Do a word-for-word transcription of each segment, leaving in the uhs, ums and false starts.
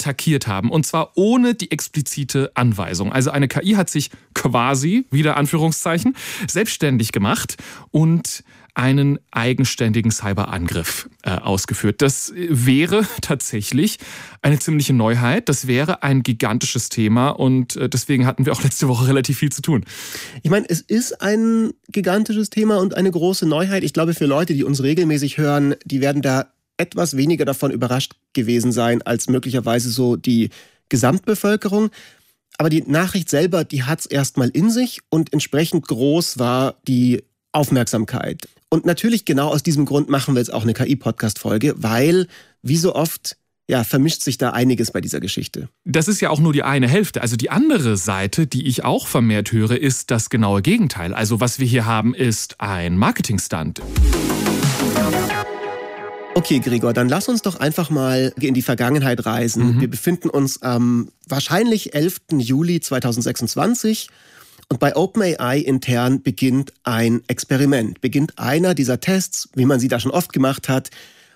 attackiert haben. Und zwar ohne die explizite Anweisung. Also eine K I hat sich quasi, wieder Anführungszeichen, selbstständig gemacht und einen eigenständigen Cyberangriff äh, ausgeführt. Das wäre tatsächlich eine ziemliche Neuheit. Das wäre ein gigantisches Thema und äh, deswegen hatten wir auch letzte Woche relativ viel zu tun. Ich meine, es ist ein gigantisches Thema und eine große Neuheit. Ich glaube, für Leute, die uns regelmäßig hören, die werden da etwas weniger davon überrascht gewesen sein als möglicherweise so die Gesamtbevölkerung. Aber die Nachricht selber, die hat es erstmal in sich und entsprechend groß war die Aufmerksamkeit. Und natürlich genau aus diesem Grund machen wir jetzt auch eine K I-Podcast-Folge, weil, wie so oft, ja, vermischt sich da einiges bei dieser Geschichte. Das ist ja auch nur die eine Hälfte. Also die andere Seite, die ich auch vermehrt höre, ist das genaue Gegenteil. Also was wir hier haben, ist ein Marketing-Stunt. Okay, Gregor, dann lass uns doch einfach mal in die Vergangenheit reisen. Mhm. Wir befinden uns am wahrscheinlich elften Juli zweitausendsechsundzwanzig. Und bei OpenAI intern beginnt ein Experiment, beginnt einer dieser Tests, wie man sie da schon oft gemacht hat,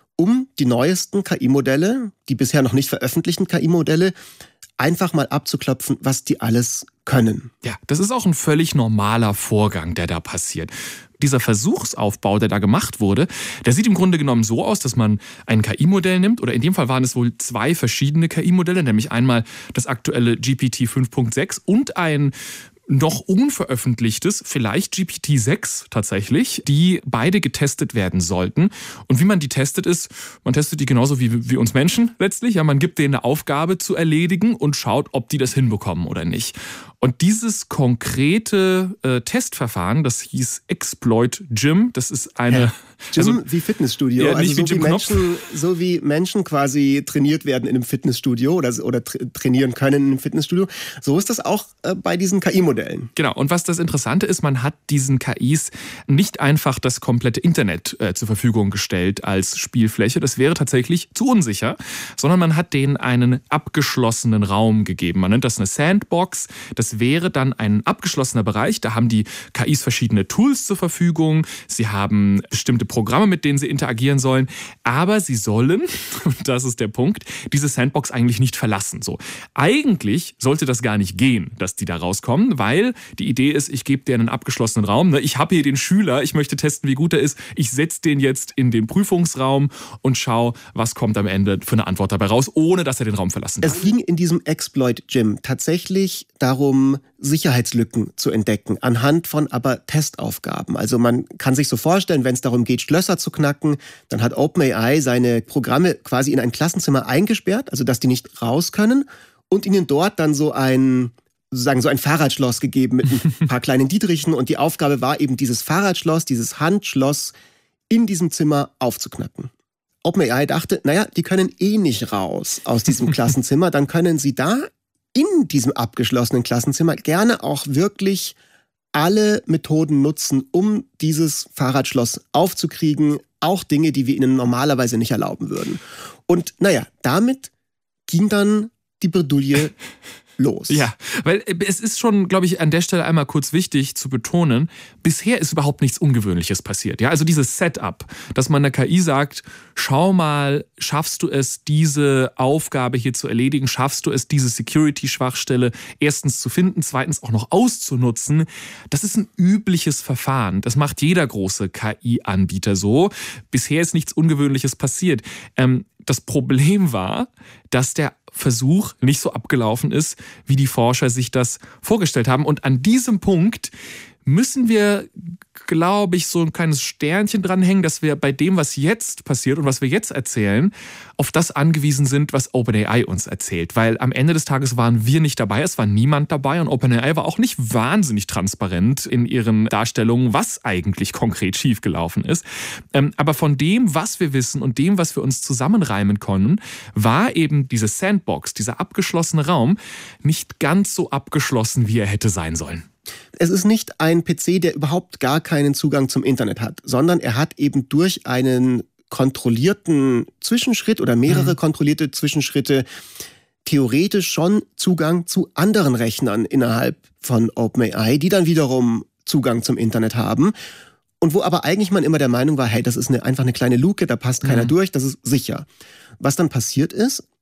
um die neuesten K I-Modelle, die bisher noch nicht veröffentlichten K I-Modelle, einfach mal abzuklopfen, was die alles können. Ja, das ist auch ein völlig normaler Vorgang, der da passiert. Dieser Versuchsaufbau, der da gemacht wurde, der sieht im Grunde genommen so aus, dass man ein K I-Modell nimmt, oder in dem Fall waren es wohl zwei verschiedene K I-Modelle, nämlich einmal das aktuelle G P T fünf Punkt sechs und ein noch unveröffentlichtes, vielleicht G P T sechs tatsächlich, die beide getestet werden sollten. Und wie man die testet ist, man testet die genauso wie, wie uns Menschen letztlich. Ja, man gibt denen eine Aufgabe zu erledigen und schaut, ob die das hinbekommen oder nicht. Und dieses konkrete äh, Testverfahren, das hieß Exploit Gym, das ist eine... Ja, Gym also, wie Fitnessstudio, ja, also nicht so, wie, wie Menschen, so wie Menschen quasi trainiert werden in einem Fitnessstudio oder, oder tra- trainieren können in einem Fitnessstudio. So ist das auch äh, bei diesen K I-Modellen. Genau, und was das Interessante ist, man hat diesen K Is nicht einfach das komplette Internet äh, zur Verfügung gestellt als Spielfläche, das wäre tatsächlich zu unsicher, sondern man hat denen einen abgeschlossenen Raum gegeben. Man nennt das eine Sandbox, das wäre dann ein abgeschlossener Bereich, da haben die K Is verschiedene Tools zur Verfügung, sie haben bestimmte Programme, mit denen sie interagieren sollen, aber sie sollen, und das ist der Punkt, diese Sandbox eigentlich nicht verlassen. So, eigentlich sollte das gar nicht gehen, dass die da rauskommen, weil die Idee ist, ich gebe dir einen abgeschlossenen Raum, ich habe hier den Schüler, ich möchte testen, wie gut er ist, ich setze den jetzt in den Prüfungsraum und schaue, was kommt am Ende für eine Antwort dabei raus, ohne dass er den Raum verlassen darf. Es ging in diesem Exploit Gym tatsächlich darum, Sicherheitslücken zu entdecken, anhand von aber Testaufgaben. Also man kann sich so vorstellen, wenn es darum geht, Schlösser zu knacken, dann hat OpenAI seine Programme quasi in ein Klassenzimmer eingesperrt, also dass die nicht raus können, und ihnen dort dann so ein, sozusagen so ein Fahrradschloss gegeben mit ein paar kleinen Dietrichen, und die Aufgabe war eben, dieses Fahrradschloss, dieses Handschloss in diesem Zimmer aufzuknacken. OpenAI dachte, naja, die können eh nicht raus aus diesem Klassenzimmer, dann können sie da in diesem abgeschlossenen Klassenzimmer gerne auch wirklich alle Methoden nutzen, um dieses Fahrradschloss aufzukriegen, auch Dinge, die wir ihnen normalerweise nicht erlauben würden. Und naja, damit ging dann die Bredouille los. Ja, weil es ist schon, glaube ich, an der Stelle einmal kurz wichtig zu betonen, bisher ist überhaupt nichts Ungewöhnliches passiert. Ja, also dieses Setup, dass man der K I sagt, schau mal, schaffst du es, diese Aufgabe hier zu erledigen, schaffst du es, diese Security-Schwachstelle erstens zu finden, zweitens auch noch auszunutzen, das ist ein übliches Verfahren. Das macht jeder große K I-Anbieter so. Bisher ist nichts Ungewöhnliches passiert. Ähm, das Problem war, dass der Versuch nicht so abgelaufen ist, wie die Forscher sich das vorgestellt haben. Und an diesem Punkt müssen wir, glaube ich, so ein kleines Sternchen dranhängen, dass wir bei dem, was jetzt passiert und was wir jetzt erzählen, auf das angewiesen sind, was OpenAI uns erzählt. Weil am Ende des Tages waren wir nicht dabei, es war niemand dabei, und OpenAI war auch nicht wahnsinnig transparent in ihren Darstellungen, was eigentlich konkret schiefgelaufen ist. Aber von dem, was wir wissen und dem, was wir uns zusammenreimen konnten, war eben diese Sandbox, dieser abgeschlossene Raum, nicht ganz so abgeschlossen, wie er hätte sein sollen. Es ist nicht ein P C, der überhaupt gar keinen Zugang zum Internet hat, sondern er hat eben durch einen kontrollierten Zwischenschritt oder mehrere mhm. kontrollierte Zwischenschritte theoretisch schon Zugang zu anderen Rechnern innerhalb von OpenAI, die dann wiederum Zugang zum Internet haben. Und wo aber eigentlich man immer der Meinung war, hey, das ist eine, einfach eine kleine Luke, da passt keiner mhm. durch, das ist sicher. Was dann passiert ist,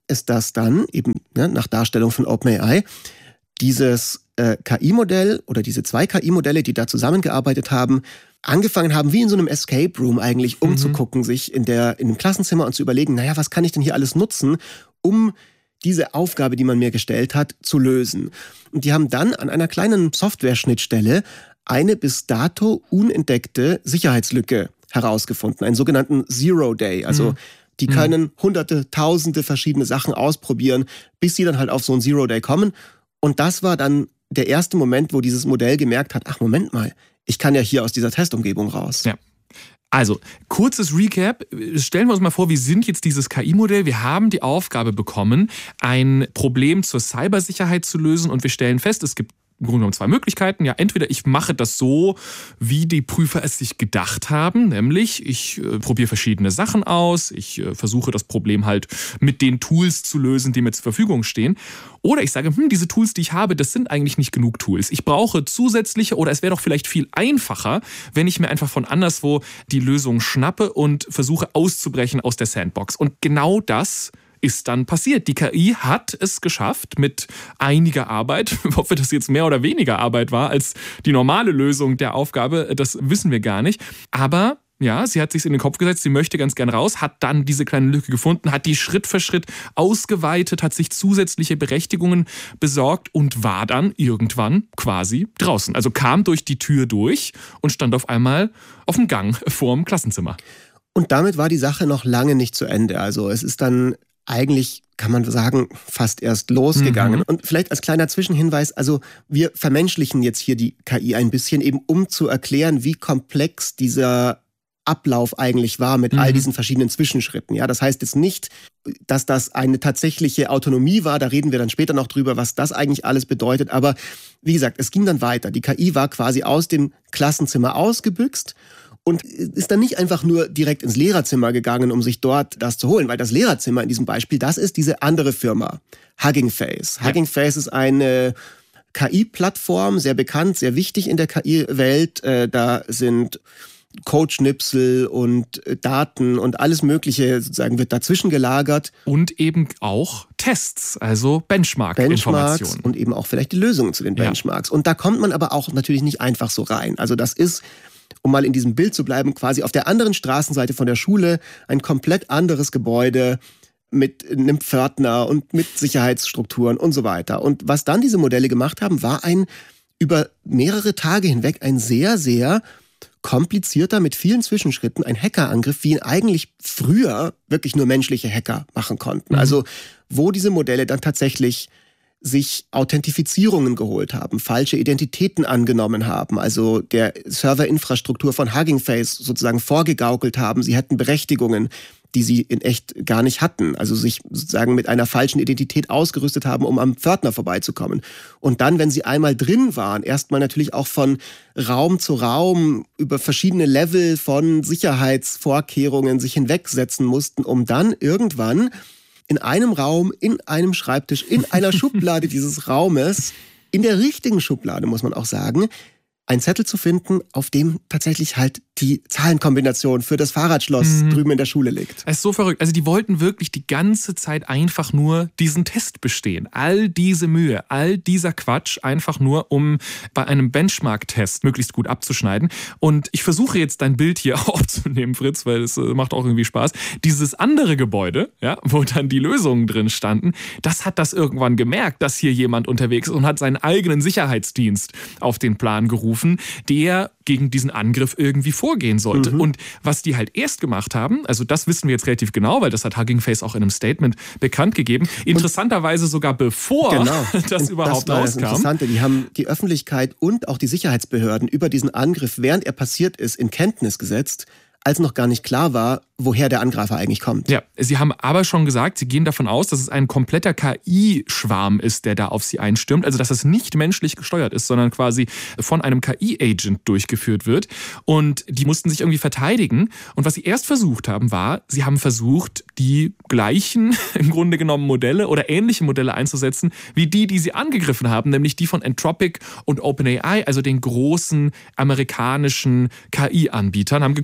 ist, dass dann eben ne, nach Darstellung von OpenAI dieses äh, K I-Modell oder diese zwei K I-Modelle, die da zusammengearbeitet haben, angefangen haben, wie in so einem Escape Room eigentlich umzugucken, mhm. sich in, der, in dem Klassenzimmer und zu überlegen, naja, was kann ich denn hier alles nutzen, um diese Aufgabe, die man mir gestellt hat, zu lösen. Und die haben dann an einer kleinen Software-Schnittstelle eine bis dato unentdeckte Sicherheitslücke herausgefunden, einen sogenannten Zero Day. Also mhm. die können hunderte, tausende verschiedene Sachen ausprobieren, bis sie dann halt auf so einen Zero Day kommen. Und das war dann der erste Moment, wo dieses Modell gemerkt hat, ach Moment mal, ich kann ja hier aus dieser Testumgebung raus. Ja. Also, kurzes Recap. Stellen wir uns mal vor, wir sind jetzt dieses K I-Modell. Wir haben die Aufgabe bekommen, ein Problem zur Cybersicherheit zu lösen und wir stellen fest, es gibt im Grunde genommen zwei Möglichkeiten. Ja, entweder ich mache das so, wie die Prüfer es sich gedacht haben, nämlich ich äh, probiere verschiedene Sachen aus, ich äh, versuche das Problem halt mit den Tools zu lösen, die mir zur Verfügung stehen. Oder ich sage, hm, diese Tools, die ich habe, das sind eigentlich nicht genug Tools. Ich brauche zusätzliche oder es wäre doch vielleicht viel einfacher, wenn ich mir einfach von anderswo die Lösung schnappe und versuche auszubrechen aus der Sandbox. Und genau das ist dann passiert. Die K I hat es geschafft mit einiger Arbeit. Ob das jetzt mehr oder weniger Arbeit war als die normale Lösung der Aufgabe, das wissen wir gar nicht. Aber ja, sie hat sich in den Kopf gesetzt, sie möchte ganz gern raus, hat dann diese kleine Lücke gefunden, hat die Schritt für Schritt ausgeweitet, hat sich zusätzliche Berechtigungen besorgt und war dann irgendwann quasi draußen. Also kam durch die Tür durch und stand auf einmal auf dem Gang vorm Klassenzimmer. Und damit war die Sache noch lange nicht zu Ende. Also es ist dann eigentlich, kann man sagen, fast erst losgegangen. Mhm. Und vielleicht als kleiner Zwischenhinweis, also wir vermenschlichen jetzt hier die K I ein bisschen, eben um zu erklären, wie komplex dieser Ablauf eigentlich war mit mhm. all diesen verschiedenen Zwischenschritten. Ja, das heißt jetzt nicht, dass das eine tatsächliche Autonomie war, da reden wir dann später noch drüber, was das eigentlich alles bedeutet. Aber wie gesagt, es ging dann weiter. Die K I war quasi aus dem Klassenzimmer ausgebüxt und ist dann nicht einfach nur direkt ins Lehrerzimmer gegangen, um sich dort das zu holen, weil das Lehrerzimmer in diesem Beispiel, das ist diese andere Firma, Hugging Face. Ja. Hugging Face ist eine K I-Plattform, sehr bekannt, sehr wichtig in der K I-Welt. Da sind Codeschnipsel und Daten und alles Mögliche sozusagen wird dazwischen gelagert. Und eben auch Tests, also Benchmark-Informationen. Benchmarks und eben auch vielleicht die Lösungen zu den Benchmarks. Ja. Und da kommt man aber auch natürlich nicht einfach so rein. Also das ist, um mal in diesem Bild zu bleiben, quasi auf der anderen Straßenseite von der Schule ein komplett anderes Gebäude mit einem Pförtner und mit Sicherheitsstrukturen und so weiter. Und was dann diese Modelle gemacht haben, war ein über mehrere Tage hinweg ein sehr, sehr komplizierter, mit vielen Zwischenschritten, ein Hackerangriff, wie ihn eigentlich früher wirklich nur menschliche Hacker machen konnten. Mhm. Also wo diese Modelle dann tatsächlich sich Authentifizierungen geholt haben, falsche Identitäten angenommen haben, also der Serverinfrastruktur von Hugging Face sozusagen vorgegaukelt haben, sie hätten Berechtigungen, die sie in echt gar nicht hatten, also sich sozusagen mit einer falschen Identität ausgerüstet haben, um am Pförtner vorbeizukommen. Und dann, wenn sie einmal drin waren, erstmal natürlich auch von Raum zu Raum über verschiedene Level von Sicherheitsvorkehrungen sich hinwegsetzen mussten, um dann irgendwann in einem Raum, in einem Schreibtisch, in einer Schublade dieses Raumes, in der richtigen Schublade, muss man auch sagen, einen Zettel zu finden, auf dem tatsächlich halt die Zahlenkombination für das Fahrradschloss mhm. drüben in der Schule liegt. Es ist so verrückt. Also die wollten wirklich die ganze Zeit einfach nur diesen Test bestehen. All diese Mühe, all dieser Quatsch, einfach nur, um bei einem Benchmark-Test möglichst gut abzuschneiden. Und ich versuche jetzt dein Bild hier aufzunehmen, Fritz, weil es macht auch irgendwie Spaß. Dieses andere Gebäude, ja, wo dann die Lösungen drin standen, das hat das irgendwann gemerkt, dass hier jemand unterwegs ist und hat seinen eigenen Sicherheitsdienst auf den Plan gerufen, der gegen diesen Angriff irgendwie vorgehen sollte. Mhm. Und was die halt erst gemacht haben, also das wissen wir jetzt relativ genau, weil das hat Hugging Face auch in einem Statement bekannt gegeben, interessanterweise sogar bevor genau. das und überhaupt das war rauskam. Das Interessante, die haben die Öffentlichkeit und auch die Sicherheitsbehörden über diesen Angriff, während er passiert ist, in Kenntnis gesetzt, als noch gar nicht klar war, woher der Angreifer eigentlich kommt. Ja, sie haben aber schon gesagt, sie gehen davon aus, dass es ein kompletter K I-Schwarm ist, der da auf sie einstürmt. Also, dass es nicht menschlich gesteuert ist, sondern quasi von einem K I-Agent durchgeführt wird. Und die mussten sich irgendwie verteidigen. Und was sie erst versucht haben, war, sie haben versucht, die gleichen, im Grunde genommen Modelle oder ähnliche Modelle einzusetzen, wie die, die sie angegriffen haben, nämlich die von Anthropic und OpenAI, also den großen amerikanischen K I-Anbietern, haben geguckt, hey,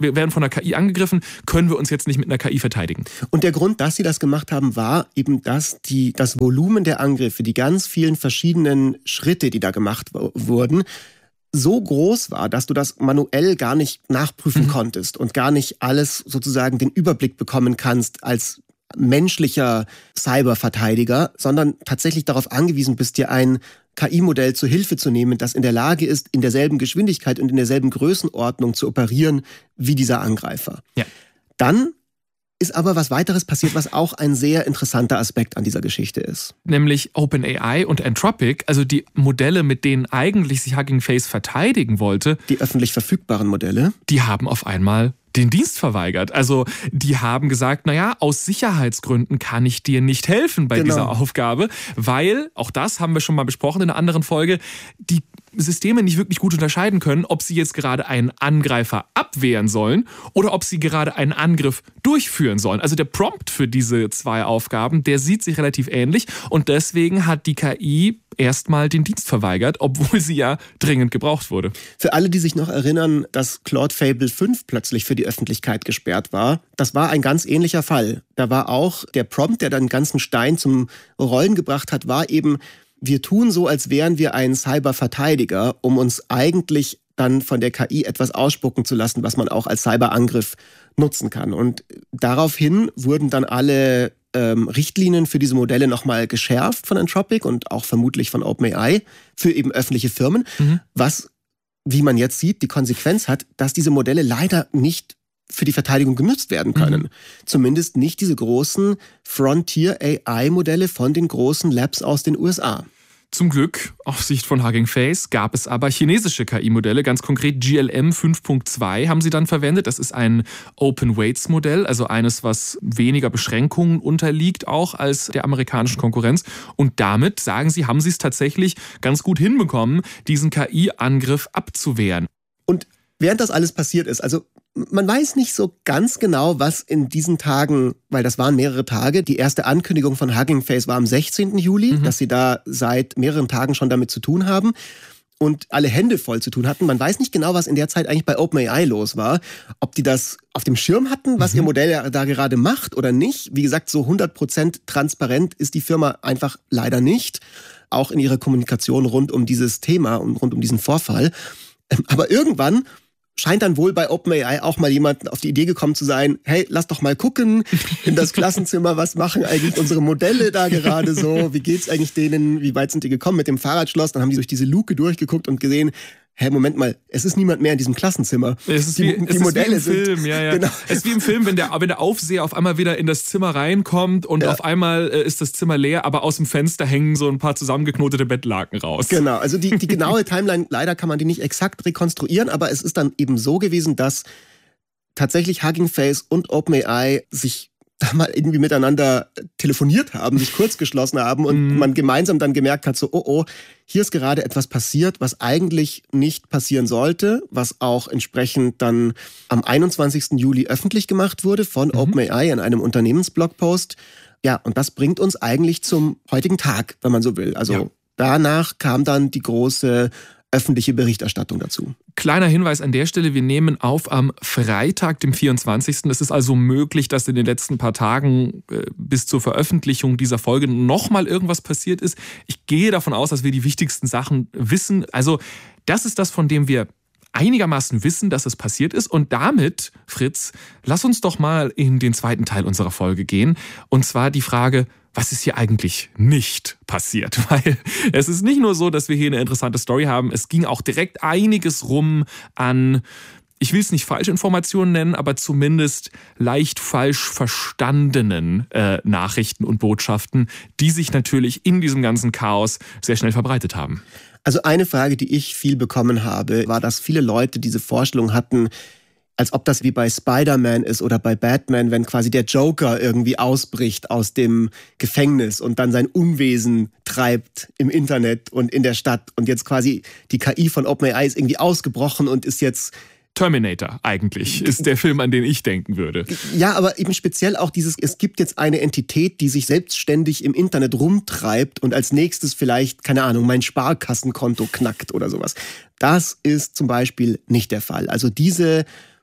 wir werden von einer K I angegriffen, können wir uns jetzt nicht mit einer K I verteidigen. Und der Grund, dass sie das gemacht haben, war eben, dass die, das Volumen der Angriffe, die ganz vielen verschiedenen Schritte, die da gemacht wurden, so groß war, dass du das manuell gar nicht nachprüfen mhm. konntest und gar nicht alles sozusagen den Überblick bekommen kannst als menschlicher Cyberverteidiger, sondern tatsächlich darauf angewiesen bist, dir ein K I-Modell zur Hilfe zu nehmen, das in der Lage ist, in derselben Geschwindigkeit und in derselben Größenordnung zu operieren wie dieser Angreifer. Ja. Dann ist aber was weiteres passiert, was auch ein sehr interessanter Aspekt an dieser Geschichte ist. Nämlich OpenAI und Anthropic, also die Modelle, mit denen eigentlich sich Hugging Face verteidigen wollte. Die öffentlich verfügbaren Modelle. Die haben auf einmal den Dienst verweigert. Also die haben gesagt, naja, aus Sicherheitsgründen kann ich dir nicht helfen bei genau. dieser Aufgabe, weil, auch das haben wir schon mal besprochen in einer anderen Folge, die Systeme nicht wirklich gut unterscheiden können, ob sie jetzt gerade einen Angreifer abwehren sollen oder ob sie gerade einen Angriff durchführen sollen. Also der Prompt für diese zwei Aufgaben, der sieht sich relativ ähnlich und deswegen hat die K I erstmal den Dienst verweigert, obwohl sie ja dringend gebraucht wurde. Für alle, die sich noch erinnern, dass Claude Fable fünf plötzlich für die Öffentlichkeit gesperrt war, das war ein ganz ähnlicher Fall. Da war auch der Prompt, der dann den ganzen Stein zum Rollen gebracht hat, war eben: Wir tun so, als wären wir ein Cyberverteidiger, um uns eigentlich dann von der K I etwas ausspucken zu lassen, was man auch als Cyberangriff nutzen kann. Und daraufhin wurden dann alle ähm, Richtlinien für diese Modelle nochmal geschärft von Anthropic und auch vermutlich von OpenAI für eben öffentliche Firmen, mhm. was, wie man jetzt sieht, die Konsequenz hat, dass diese Modelle leider nicht für die Verteidigung genutzt werden können. Mhm. Zumindest nicht diese großen Frontier-A I-Modelle von den großen Labs aus den U S A. Zum Glück, aus Sicht von Hugging Face, gab es aber chinesische K I-Modelle, ganz konkret G L M fünf Punkt zwei haben sie dann verwendet. Das ist ein Open-Weights-Modell, also eines, was weniger Beschränkungen unterliegt auch als der amerikanischen Konkurrenz. Und damit, sagen sie, haben sie es tatsächlich ganz gut hinbekommen, diesen K I-Angriff abzuwehren. Und während das alles passiert ist, also man weiß nicht so ganz genau, was in diesen Tagen, weil das waren mehrere Tage, die erste Ankündigung von Hugging Face war am sechzehnten Juli, mhm. dass sie da seit mehreren Tagen schon damit zu tun haben und alle Hände voll zu tun hatten. Man weiß nicht genau, was in der Zeit eigentlich bei OpenAI los war. Ob die das auf dem Schirm hatten, was mhm. ihr Modell da gerade macht oder nicht. Wie gesagt, so hundert Prozent transparent ist die Firma einfach leider nicht. Auch in ihrer Kommunikation rund um dieses Thema und rund um diesen Vorfall. Aber irgendwann scheint dann wohl bei OpenAI auch mal jemand auf die Idee gekommen zu sein, hey, lass doch mal gucken in das Klassenzimmer, was machen eigentlich unsere Modelle da gerade so, wie geht's eigentlich denen, wie weit sind die gekommen mit dem Fahrradschloss? Dann haben die durch diese Luke durchgeguckt und gesehen, hä, Moment mal, es ist niemand mehr in diesem Klassenzimmer. Es ist die, wie, die es Modelle ist wie im Film, sind, ja, ja. Genau. Es ist wie im Film, wenn der, wenn der Aufseher auf einmal wieder in das Zimmer reinkommt und ja. auf einmal äh, ist das Zimmer leer, aber aus dem Fenster hängen so ein paar zusammengeknotete Bettlaken raus. Genau, also die, die genaue Timeline, leider kann man die nicht exakt rekonstruieren, aber es ist dann eben so gewesen, dass tatsächlich Hugging Face und OpenAI sich da mal irgendwie miteinander telefoniert haben, sich kurz geschlossen haben und mhm. man gemeinsam dann gemerkt hat, so, oh, oh, hier ist gerade etwas passiert, was eigentlich nicht passieren sollte, was auch entsprechend dann am einundzwanzigsten Juli öffentlich gemacht wurde von mhm. OpenAI in einem Unternehmensblogpost. Ja, und das bringt uns eigentlich zum heutigen Tag, wenn man so will. Also ja. danach kam dann die große öffentliche Berichterstattung dazu. Kleiner Hinweis an der Stelle, wir nehmen auf am Freitag, dem vierundzwanzigsten Es ist also möglich, dass in den letzten paar Tagen äh, bis zur Veröffentlichung dieser Folge nochmal irgendwas passiert ist. Ich gehe davon aus, dass wir die wichtigsten Sachen wissen. Also das ist das, von dem wir einigermaßen wissen, dass es passiert ist. Und damit, Fritz, lass uns doch mal in den zweiten Teil unserer Folge gehen. Und zwar die Frage, was ist hier eigentlich nicht passiert? Weil es ist nicht nur so, dass wir hier eine interessante Story haben, es ging auch direkt einiges rum an, ich will es nicht Falschinformationen nennen, aber zumindest leicht falsch verstandenen äh, Nachrichten und Botschaften, die sich natürlich in diesem ganzen Chaos sehr schnell verbreitet haben. Also eine Frage, die ich viel bekommen habe, war, dass viele Leute diese Vorstellung hatten, als ob das wie bei Spider-Man ist oder bei Batman, wenn quasi der Joker irgendwie ausbricht aus dem Gefängnis und dann sein Unwesen treibt im Internet und in der Stadt und jetzt quasi die K I von OpenAI ist irgendwie ausgebrochen und ist jetzt Terminator eigentlich ist der Film, an den ich denken würde. Ja, aber eben speziell auch dieses, es gibt jetzt eine Entität, die sich selbstständig im Internet rumtreibt und als nächstes vielleicht, keine Ahnung, mein Sparkassenkonto knackt oder sowas. Das ist zum Beispiel nicht der Fall. Also diese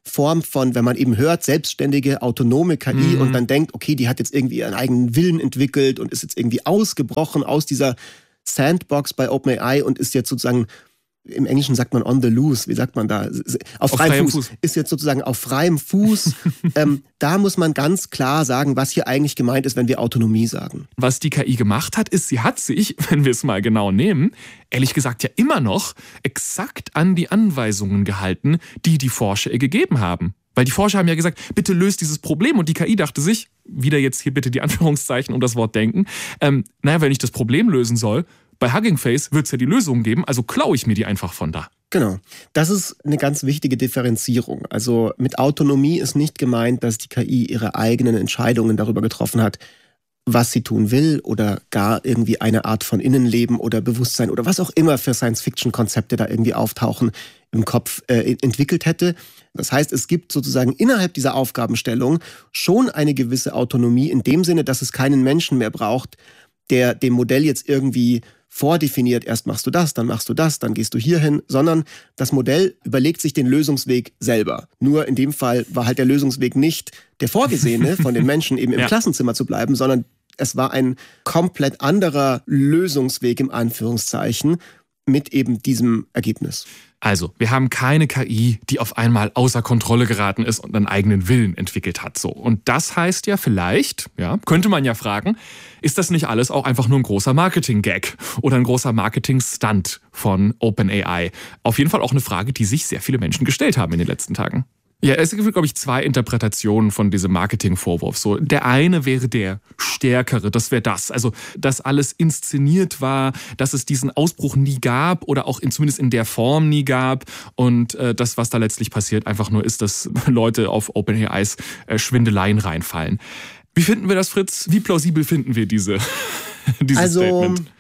Form von, wenn man eben hört, selbstständige, autonome K I mhm. und dann denkt, okay, die hat jetzt irgendwie ihren eigenen Willen entwickelt und ist jetzt irgendwie ausgebrochen aus dieser Sandbox bei OpenAI und ist jetzt sozusagen, im Englischen sagt man on the loose, wie sagt man da? Auf, auf freiem, freiem Fuß. Fuß. Ist jetzt sozusagen auf freiem Fuß. ähm, da muss man ganz klar sagen, was hier eigentlich gemeint ist, wenn wir Autonomie sagen. Was die K I gemacht hat, ist, sie hat sich, wenn wir es mal genau nehmen, ehrlich gesagt ja immer noch exakt an die Anweisungen gehalten, die die Forscher ihr gegeben haben. Weil die Forscher haben ja gesagt, bitte löst dieses Problem. Und die K I dachte sich, wieder jetzt hier bitte die Anführungszeichen um das Wort denken, ähm, naja, wenn ich das Problem lösen soll, bei Hugging Face wird es ja die Lösung geben, also klaue ich mir die einfach von da. Genau. Das ist eine ganz wichtige Differenzierung. Also mit Autonomie ist nicht gemeint, dass die K I ihre eigenen Entscheidungen darüber getroffen hat, was sie tun will oder gar irgendwie eine Art von Innenleben oder Bewusstsein oder was auch immer für Science-Fiction-Konzepte da irgendwie auftauchen im Kopf äh, entwickelt hätte. Das heißt, es gibt sozusagen innerhalb dieser Aufgabenstellung schon eine gewisse Autonomie in dem Sinne, dass es keinen Menschen mehr braucht, der dem Modell jetzt irgendwie vordefiniert, erst machst du das, dann machst du das, dann gehst du hier hin, sondern das Modell überlegt sich den Lösungsweg selber. Nur in dem Fall war halt der Lösungsweg nicht der vorgesehene von den Menschen, eben im ja. Klassenzimmer zu bleiben, sondern es war ein komplett anderer Lösungsweg im Anführungszeichen mit eben diesem Ergebnis. Also, wir haben keine K I, die auf einmal außer Kontrolle geraten ist und einen eigenen Willen entwickelt hat. So. Und das heißt ja vielleicht, ja, könnte man ja fragen, ist das nicht alles auch einfach nur ein großer Marketing-Gag oder ein großer Marketing-Stunt von OpenAI? Auf jeden Fall auch eine Frage, die sich sehr viele Menschen gestellt haben in den letzten Tagen. Ja, es gibt, glaube ich, zwei Interpretationen von diesem Marketing-Vorwurf. So, der eine wäre der stärkere, das wäre das. Also, dass alles inszeniert war, dass es diesen Ausbruch nie gab oder auch in, zumindest in der Form nie gab. Und äh, das, was da letztlich passiert, einfach nur ist, dass Leute auf OpenAIs äh, Schwindeleien reinfallen. Wie finden wir das, Fritz? Wie plausibel finden wir diese, dieses also, Statement?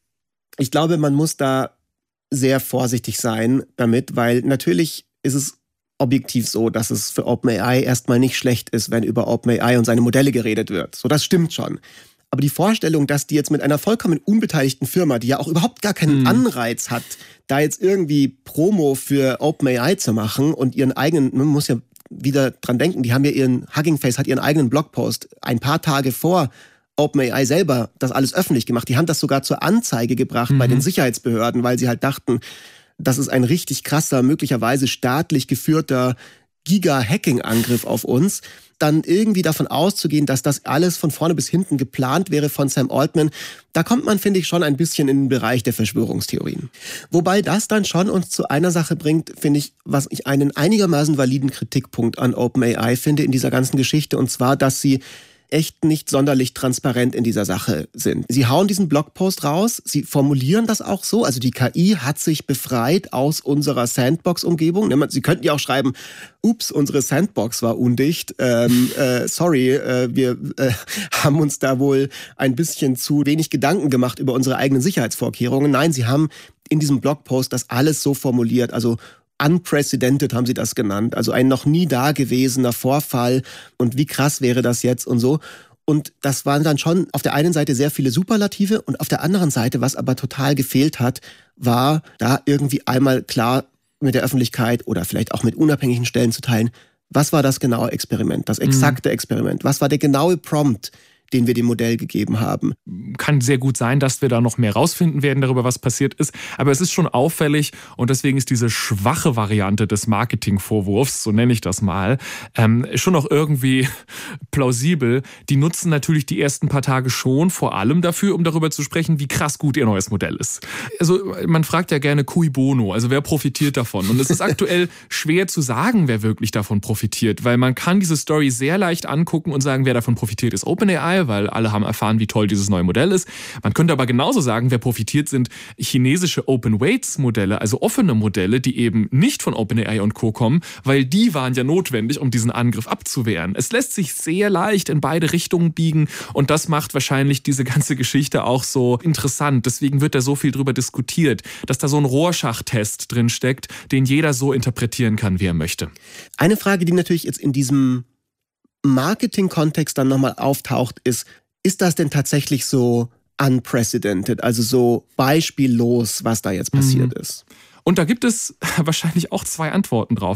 Ich glaube, man muss da sehr vorsichtig sein damit, weil natürlich ist es objektiv so, dass es für OpenAI erstmal nicht schlecht ist, wenn über OpenAI und seine Modelle geredet wird. So, das stimmt schon. Aber die Vorstellung, dass die jetzt mit einer vollkommen unbeteiligten Firma, die ja auch überhaupt gar keinen mhm. Anreiz hat, da jetzt irgendwie Promo für OpenAI zu machen und ihren eigenen, man muss ja wieder dran denken, die haben ja ihren, Hugging Face hat ihren eigenen Blogpost ein paar Tage vor OpenAI selber das alles öffentlich gemacht. Die haben das sogar zur Anzeige gebracht mhm. bei den Sicherheitsbehörden, weil sie halt dachten, das ist ein richtig krasser, möglicherweise staatlich geführter Giga-Hacking-Angriff auf uns, dann irgendwie davon auszugehen, dass das alles von vorne bis hinten geplant wäre von Sam Altman, da kommt man, finde ich, schon ein bisschen in den Bereich der Verschwörungstheorien. Wobei das dann schon uns zu einer Sache bringt, finde ich, was ich einen einigermaßen validen Kritikpunkt an OpenAI finde in dieser ganzen Geschichte, und zwar, dass sie echt nicht sonderlich transparent in dieser Sache sind. Sie hauen diesen Blogpost raus, sie formulieren das auch so, also die K I hat sich befreit aus unserer Sandbox-Umgebung. Sie könnten ja auch schreiben, ups, unsere Sandbox war undicht, ähm, äh, sorry, äh, wir äh, haben uns da wohl ein bisschen zu wenig Gedanken gemacht über unsere eigenen Sicherheitsvorkehrungen. Nein, sie haben in diesem Blogpost das alles so formuliert, also unprecedented haben sie das genannt, also ein noch nie dagewesener Vorfall und wie krass wäre das jetzt und so. Und das waren dann schon auf der einen Seite sehr viele Superlative und auf der anderen Seite, was aber total gefehlt hat, war da irgendwie einmal klar mit der Öffentlichkeit oder vielleicht auch mit unabhängigen Stellen zu teilen, was war das genaue Experiment, das exakte mhm. Experiment, was war der genaue Prompt, den wir dem Modell gegeben haben. Kann sehr gut sein, dass wir da noch mehr rausfinden werden darüber, was passiert ist. Aber es ist schon auffällig und deswegen ist diese schwache Variante des Marketingvorwurfs, so nenne ich das mal, ähm, schon auch irgendwie plausibel. Die nutzen natürlich die ersten paar Tage schon vor allem dafür, um darüber zu sprechen, wie krass gut ihr neues Modell ist. Also man fragt ja gerne cui bono, also wer profitiert davon? Und es ist aktuell schwer zu sagen, wer wirklich davon profitiert, weil man kann diese Story sehr leicht angucken und sagen, wer davon profitiert, ist OpenAI, weil alle haben erfahren, wie toll dieses neue Modell ist. Man könnte aber genauso sagen, wer profitiert, sind chinesische Open-Weights-Modelle, also offene Modelle, die eben nicht von OpenAI und Co. kommen, weil die waren ja notwendig, um diesen Angriff abzuwehren. Es lässt sich sehr leicht in beide Richtungen biegen und das macht wahrscheinlich diese ganze Geschichte auch so interessant. Deswegen wird da so viel drüber diskutiert, dass da so ein Rorschach-Test drin steckt, den jeder so interpretieren kann, wie er möchte. Eine Frage, die natürlich jetzt in diesem Marketing-Kontext dann nochmal auftaucht, ist, ist das denn tatsächlich so unprecedented, also so beispiellos, was da jetzt passiert mhm. ist? Und da gibt es wahrscheinlich auch zwei Antworten drauf, ja.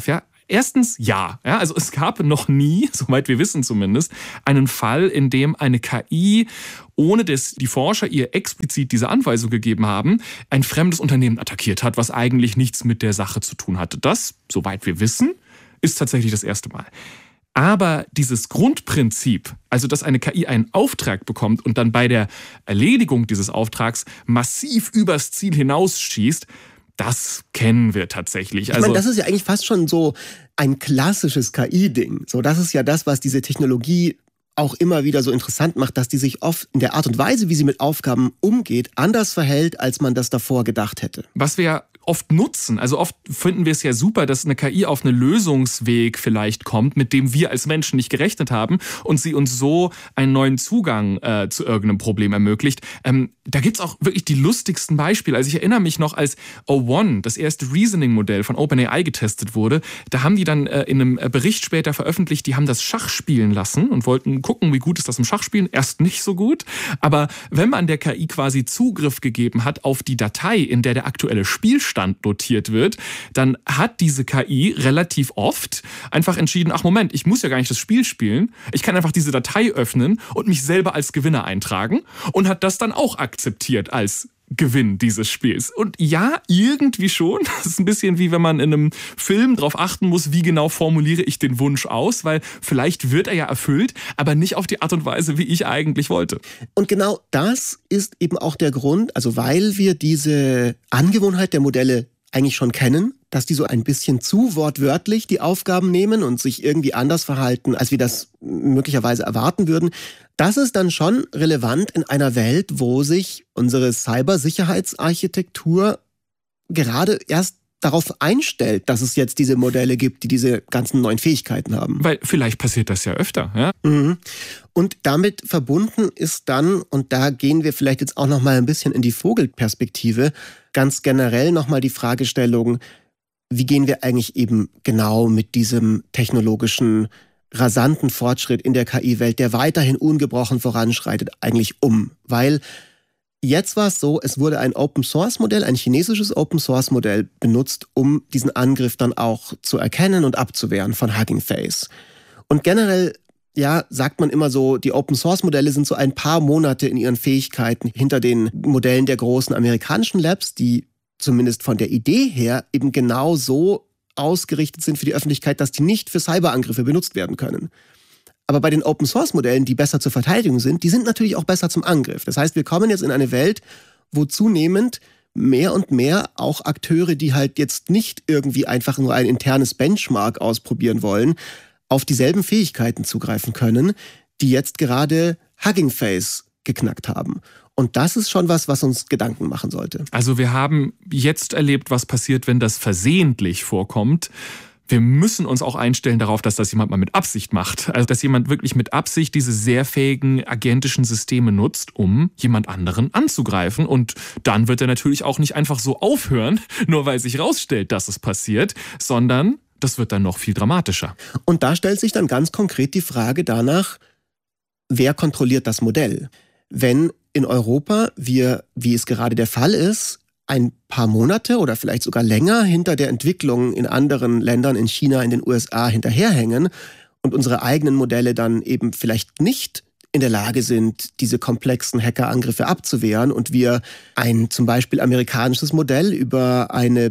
Erstens ja. ja. Also es gab noch nie, soweit wir wissen zumindest, einen Fall, in dem eine K I, ohne dass die Forscher ihr explizit diese Anweisung gegeben haben, ein fremdes Unternehmen attackiert hat, was eigentlich nichts mit der Sache zu tun hatte. Das, soweit wir wissen, ist tatsächlich das erste Mal. Aber dieses Grundprinzip, also dass eine K I einen Auftrag bekommt und dann bei der Erledigung dieses Auftrags massiv übers Ziel hinausschießt, das kennen wir tatsächlich. Also, ich meine, das ist ja eigentlich fast schon so ein klassisches K I-Ding. So, das ist ja das, was diese Technologie auch immer wieder so interessant macht, dass die sich oft in der Art und Weise, wie sie mit Aufgaben umgeht, anders verhält, als man das davor gedacht hätte. Was wir ja oft nutzen, also oft finden wir es ja super, dass eine K I auf einen Lösungsweg vielleicht kommt, mit dem wir als Menschen nicht gerechnet haben und sie uns so einen neuen Zugang äh, zu irgendeinem Problem ermöglicht. Ähm, da gibt's auch wirklich die lustigsten Beispiele. Also ich erinnere mich noch, als O eins, das erste Reasoning-Modell von OpenAI getestet wurde, da haben die dann äh, in einem Bericht später veröffentlicht, die haben das Schach spielen lassen und wollten gucken, wie gut ist das im Schachspielen. Erst nicht so gut, aber wenn man der K I quasi Zugriff gegeben hat auf die Datei, in der der aktuelle Spielstand notiert wird, dann hat diese K I relativ oft einfach entschieden, ach Moment, ich muss ja gar nicht das Spiel spielen, ich kann einfach diese Datei öffnen und mich selber als Gewinner eintragen und hat das dann auch akzeptiert als Gewinn dieses Spiels. Und ja, irgendwie schon. Das ist ein bisschen wie wenn man in einem Film darauf achten muss, wie genau formuliere ich den Wunsch aus, weil vielleicht wird er ja erfüllt, aber nicht auf die Art und Weise, wie ich eigentlich wollte. Und genau das ist eben auch der Grund, also weil wir diese Angewohnheit der Modelle eigentlich schon kennen, dass die so ein bisschen zu wortwörtlich die Aufgaben nehmen und sich irgendwie anders verhalten, als wir das möglicherweise erwarten würden. Das ist dann schon relevant in einer Welt, wo sich unsere Cybersicherheitsarchitektur gerade erst darauf einstellt, dass es jetzt diese Modelle gibt, die diese ganzen neuen Fähigkeiten haben. Weil vielleicht passiert das ja öfter, ja? Mhm. Und damit verbunden ist dann, und da gehen wir vielleicht jetzt auch noch mal ein bisschen in die Vogelperspektive, ganz generell noch mal die Fragestellung, wie gehen wir eigentlich eben genau mit diesem technologischen rasanten Fortschritt in der K I-Welt, der weiterhin ungebrochen voranschreitet, eigentlich um? Weil jetzt war es so, es wurde ein Open-Source-Modell, ein chinesisches Open-Source-Modell benutzt, um diesen Angriff dann auch zu erkennen und abzuwehren von Hugging Face. Und generell, ja, sagt man immer so, die Open-Source-Modelle sind so ein paar Monate in ihren Fähigkeiten hinter den Modellen der großen amerikanischen Labs, die zumindest von der Idee her eben genau so ausgerichtet sind für die Öffentlichkeit, dass die nicht für Cyberangriffe benutzt werden können. Aber bei den Open-Source-Modellen, die besser zur Verteidigung sind, die sind natürlich auch besser zum Angriff. Das heißt, wir kommen jetzt in eine Welt, wo zunehmend mehr und mehr auch Akteure, die halt jetzt nicht irgendwie einfach nur ein internes Benchmark ausprobieren wollen, auf dieselben Fähigkeiten zugreifen können, die jetzt gerade Hugging Face geknackt haben. Und das ist schon was, was uns Gedanken machen sollte. Also wir haben jetzt erlebt, was passiert, wenn das versehentlich vorkommt. Wir müssen uns auch einstellen darauf, dass das jemand mal mit Absicht macht. Also dass jemand wirklich mit Absicht diese sehr fähigen agentischen Systeme nutzt, um jemand anderen anzugreifen. Und dann wird er natürlich auch nicht einfach so aufhören, nur weil sich rausstellt, dass es passiert, sondern das wird dann noch viel dramatischer. Und da stellt sich dann ganz konkret die Frage danach, wer kontrolliert das Modell? Wenn in Europa wir, wie es gerade der Fall ist, ein paar Monate oder vielleicht sogar länger hinter der Entwicklung in anderen Ländern, in China, in den U S A hinterherhängen und unsere eigenen Modelle dann eben vielleicht nicht in der Lage sind, diese komplexen Hackerangriffe abzuwehren und wir ein zum Beispiel amerikanisches Modell über eine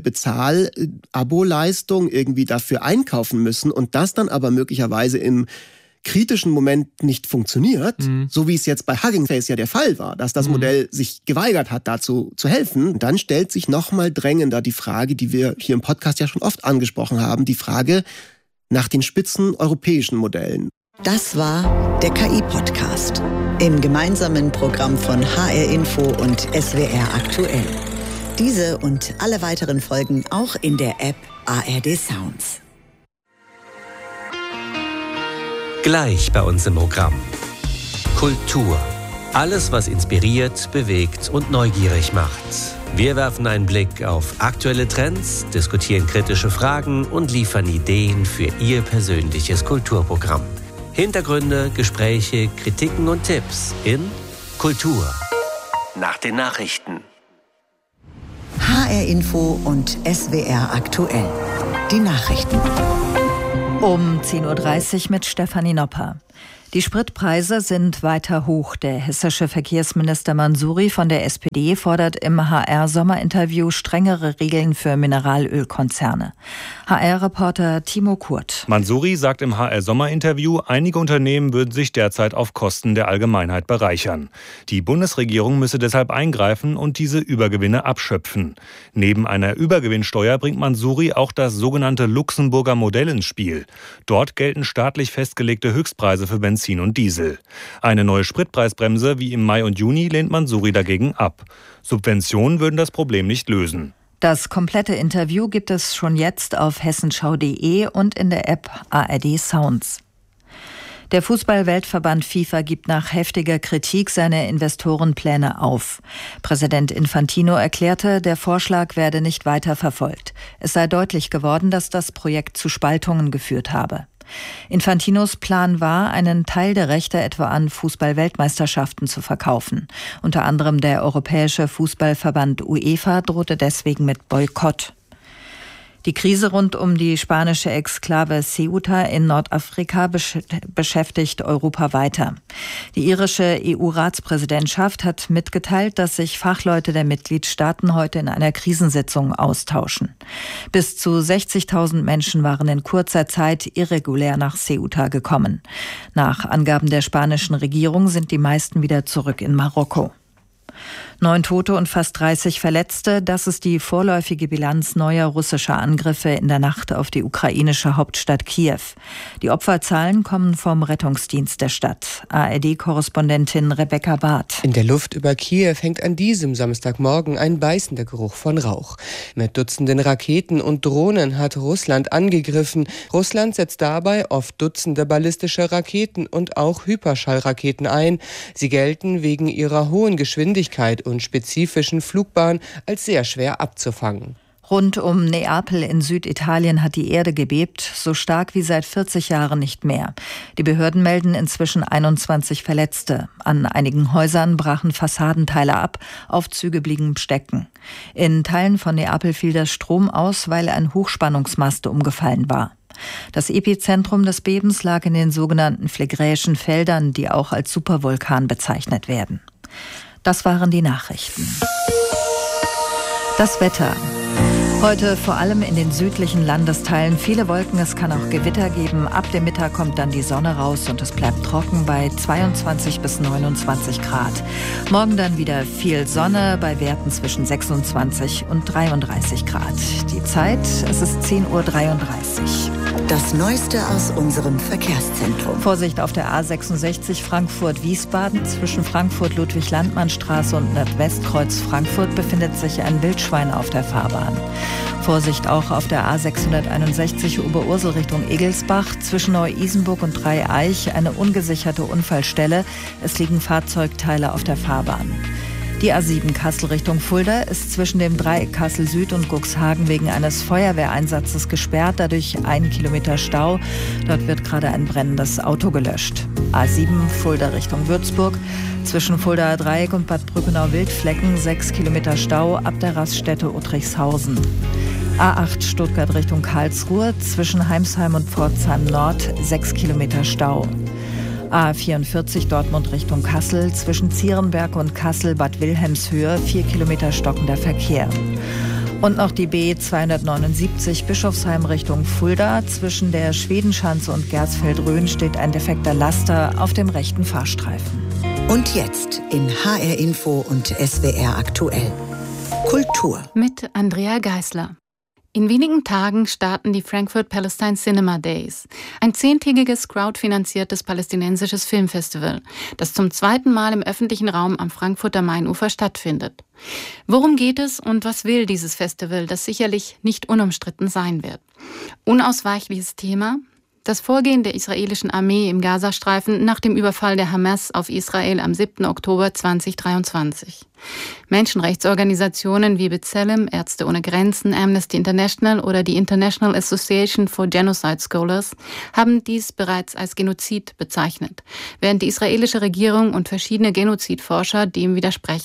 Bezahl-Abo-Leistung irgendwie dafür einkaufen müssen und das dann aber möglicherweise im kritischen Moment nicht funktioniert, mhm. so wie es jetzt bei Hugging Face ja der Fall war, dass das mhm. Modell sich geweigert hat, dazu zu helfen, dann stellt sich noch mal drängender die Frage, die wir hier im Podcast ja schon oft angesprochen haben, die Frage nach den spitzen europäischen Modellen. Das war der K I-Podcast im gemeinsamen Programm von H R Info und S W R aktuell. Diese und alle weiteren Folgen auch in der App A R D Sounds. Gleich bei uns im Programm. Kultur. Alles, was inspiriert, bewegt und neugierig macht. Wir werfen einen Blick auf aktuelle Trends, diskutieren kritische Fragen und liefern Ideen für Ihr persönliches Kulturprogramm. Hintergründe, Gespräche, Kritiken und Tipps in Kultur. Nach den Nachrichten. H R Info und S W R aktuell. Die Nachrichten. Um zehn Uhr dreißig mit Stefanie Nopper. Die Spritpreise sind weiter hoch. Der hessische Verkehrsminister Mansouri von der S P D fordert im H R-Sommerinterview strengere Regeln für Mineralölkonzerne. H R-Reporter Timo Kurt. Mansouri sagt im H R-Sommerinterview, einige Unternehmen würden sich derzeit auf Kosten der Allgemeinheit bereichern. Die Bundesregierung müsse deshalb eingreifen und diese Übergewinne abschöpfen. Neben einer Übergewinnsteuer bringt Mansouri auch das sogenannte Luxemburger Modell ins Spiel. Dort gelten staatlich festgelegte Höchstpreise für Benzin und Diesel. Eine neue Spritpreisbremse wie im Mai und Juni lehnt Mansouri dagegen ab. Subventionen würden das Problem nicht lösen. Das komplette Interview gibt es schon jetzt auf hessenschau punkt de und in der App A R D Sounds. Der Fußball-Weltverband FIFA gibt nach heftiger Kritik seine Investorenpläne auf. Präsident Infantino erklärte, der Vorschlag werde nicht weiter verfolgt. Es sei deutlich geworden, dass das Projekt zu Spaltungen geführt habe. Infantinos Plan war, einen Teil der Rechte etwa an Fußball-Weltmeisterschaften zu verkaufen. Unter anderem der Europäische Fußballverband UEFA drohte deswegen mit Boykott. Die Krise rund um die spanische Exklave Ceuta in Nordafrika besch- beschäftigt Europa weiter. Die irische E U-Ratspräsidentschaft hat mitgeteilt, dass sich Fachleute der Mitgliedstaaten heute in einer Krisensitzung austauschen. Bis zu sechzigtausend Menschen waren in kurzer Zeit irregulär nach Ceuta gekommen. Nach Angaben der spanischen Regierung sind die meisten wieder zurück in Marokko. Neun Tote und fast dreißig Verletzte, das ist die vorläufige Bilanz neuer russischer Angriffe in der Nacht auf die ukrainische Hauptstadt Kiew. Die Opferzahlen kommen vom Rettungsdienst der Stadt. A R D-Korrespondentin Rebecca Barth. In der Luft über Kiew hängt an diesem Samstagmorgen ein beißender Geruch von Rauch. Mit Dutzenden Raketen und Drohnen hat Russland angegriffen. Russland setzt dabei oft Dutzende ballistische Raketen und auch Hyperschallraketen ein. Sie gelten wegen ihrer hohen Geschwindigkeit und spezifischen Flugbahn als sehr schwer abzufangen. Rund um Neapel in Süditalien hat die Erde gebebt, so stark wie seit vierzig Jahren nicht mehr. Die Behörden melden inzwischen einundzwanzig Verletzte. An einigen Häusern brachen Fassadenteile ab, Aufzüge blieben stecken. In Teilen von Neapel fiel der Strom aus, weil ein Hochspannungsmast umgefallen war. Das Epizentrum des Bebens lag in den sogenannten Phlegräischen Feldern, die auch als Supervulkan bezeichnet werden. Das waren die Nachrichten. Das Wetter. Heute vor allem in den südlichen Landesteilen viele Wolken, es kann auch Gewitter geben. Ab dem Mittag kommt dann die Sonne raus und es bleibt trocken bei zweiundzwanzig bis neunundzwanzig Grad. Morgen dann wieder viel Sonne bei Werten zwischen sechsundzwanzig und dreiunddreißig Grad. Die Zeit, es ist zehn Uhr dreiunddreißig. Das Neueste aus unserem Verkehrszentrum. Vorsicht auf der A sechsundsechzig Frankfurt-Wiesbaden. Zwischen Frankfurt-Ludwig-Landmann-Straße und Nordwestkreuz Frankfurt befindet sich ein Wildschwein auf der Fahrbahn. Vorsicht auch auf der A sechshunderteinundsechzig Oberursel Richtung Egelsbach. Zwischen Neu-Isenburg und Dreieich eine ungesicherte Unfallstelle. Es liegen Fahrzeugteile auf der Fahrbahn. Die A sieben Kassel Richtung Fulda ist zwischen dem Dreieck Kassel Süd und Cuxhagen wegen eines Feuerwehreinsatzes gesperrt, dadurch ein Kilometer Stau. Dort wird gerade ein brennendes Auto gelöscht. A sieben Fulda Richtung Würzburg, zwischen Fuldaer Dreieck und Bad Brückenau-Wildflecken sechs Kilometer Stau ab der Raststätte Uttrichshausen. A acht Stuttgart Richtung Karlsruhe, zwischen Heimsheim und Pforzheim Nord sechs Kilometer Stau. A vierundvierzig Dortmund Richtung Kassel, zwischen Zierenberg und Kassel Bad Wilhelmshöhe vier Kilometer stockender Verkehr. Und noch die B zweihundertneunundsiebzig Bischofsheim Richtung Fulda, zwischen der Schwedenschanze und Gersfeld-Rhön steht ein defekter Laster auf dem rechten Fahrstreifen. Und jetzt in H R Info und S W R aktuell. Kultur. Mit Andrea Geisler. In wenigen Tagen starten die Frankfurt Palestine Cinema Days, ein zehntägiges crowdfinanziertes palästinensisches Filmfestival, das zum zweiten Mal im öffentlichen Raum am Frankfurter Mainufer stattfindet. Worum geht es und was will dieses Festival, das sicherlich nicht unumstritten sein wird? Unausweichliches Thema: das Vorgehen der israelischen Armee im Gazastreifen nach dem Überfall der Hamas auf Israel am siebten Oktober zweitausenddreiundzwanzig. Menschenrechtsorganisationen wie B'Tselem, Ärzte ohne Grenzen, Amnesty International oder die International Association for Genocide Scholars haben dies bereits als Genozid bezeichnet, während die israelische Regierung und verschiedene Genozidforscher dem widersprechen.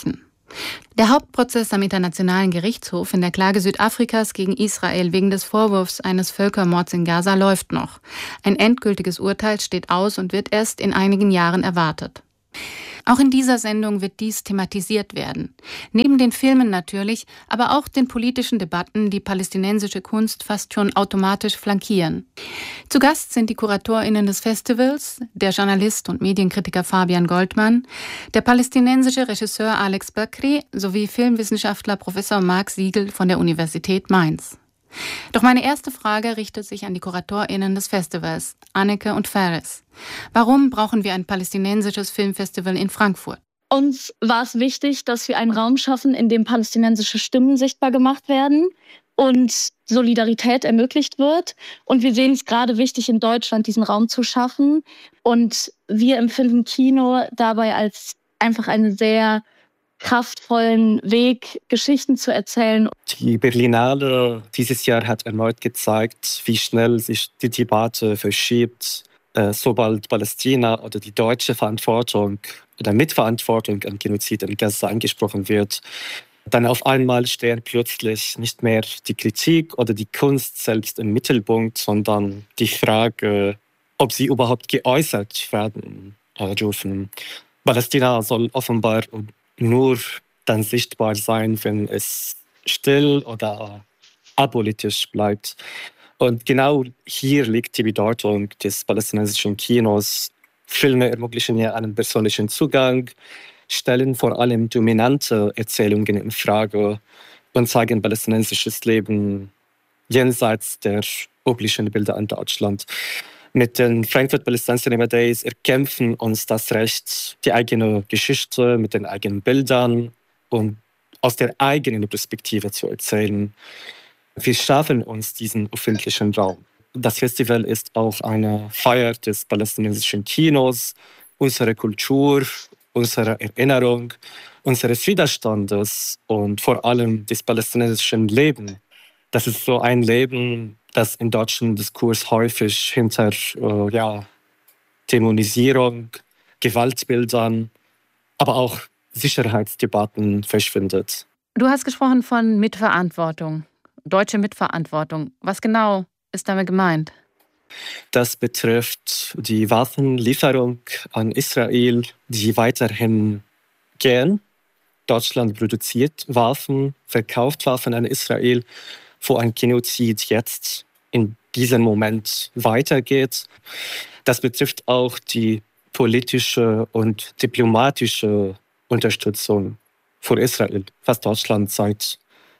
Der Hauptprozess am Internationalen Gerichtshof in der Klage Südafrikas gegen Israel wegen des Vorwurfs eines Völkermords in Gaza läuft noch. Ein endgültiges Urteil steht aus und wird erst in einigen Jahren erwartet. Auch in dieser Sendung wird dies thematisiert werden. Neben den Filmen natürlich, aber auch den politischen Debatten, die palästinensische Kunst fast schon automatisch flankieren. Zu Gast sind die KuratorInnen des Festivals, der Journalist und Medienkritiker Fabian Goldmann, der palästinensische Regisseur Alex Bakri sowie Filmwissenschaftler Professor Marc Siegel von der Universität Mainz. Doch meine erste Frage richtet sich an die KuratorInnen des Festivals, Anneke und Faris. Warum brauchen wir ein palästinensisches Filmfestival in Frankfurt? Uns war es wichtig, dass wir einen Raum schaffen, in dem palästinensische Stimmen sichtbar gemacht werden und Solidarität ermöglicht wird. Und wir sehen es gerade wichtig, in Deutschland diesen Raum zu schaffen. Und wir empfinden Kino dabei als einfach einen sehr kraftvollen Weg, Geschichten zu erzählen. Die Berlinale dieses Jahr hat erneut gezeigt, wie schnell sich die Debatte verschiebt, äh, sobald Palästina oder die deutsche Verantwortung oder Mitverantwortung am Genozid in Gaza angesprochen wird. Dann auf einmal stehen plötzlich nicht mehr die Kritik oder die Kunst selbst im Mittelpunkt, sondern die Frage, ob sie überhaupt geäußert werden äh, dürfen. Palästina soll offenbar nur dann sichtbar sein, wenn es still oder apolitisch bleibt. Und genau hier liegt die Bedeutung des palästinensischen Kinos. Filme ermöglichen ja einen persönlichen Zugang, stellen vor allem dominante Erzählungen in Frage und zeigen palästinensisches Leben jenseits der üblichen Bilder in Deutschland. Mit den Frankfurt Palestine Cinema Days erkämpfen uns das Recht, die eigene Geschichte mit den eigenen Bildern und aus der eigenen Perspektive zu erzählen. Wir schaffen uns diesen öffentlichen Raum. Das Festival ist auch eine Feier des palästinensischen Kinos, unserer Kultur, unserer Erinnerung, unseres Widerstandes und vor allem des palästinensischen Lebens. Das ist so ein Leben, das im deutschen Diskurs häufig hinter äh, ja, Dämonisierung, Gewaltbildern, aber auch Sicherheitsdebatten verschwindet. Du hast gesprochen von Mitverantwortung, deutsche Mitverantwortung. Was genau ist damit gemeint? Das betrifft die Waffenlieferung an Israel, die weiterhin gehen. Deutschland produziert Waffen, verkauft Waffen an Israel, wo ein Genozid jetzt in diesem Moment weitergeht. Das betrifft auch die politische und diplomatische Unterstützung für Israel, was Deutschland seit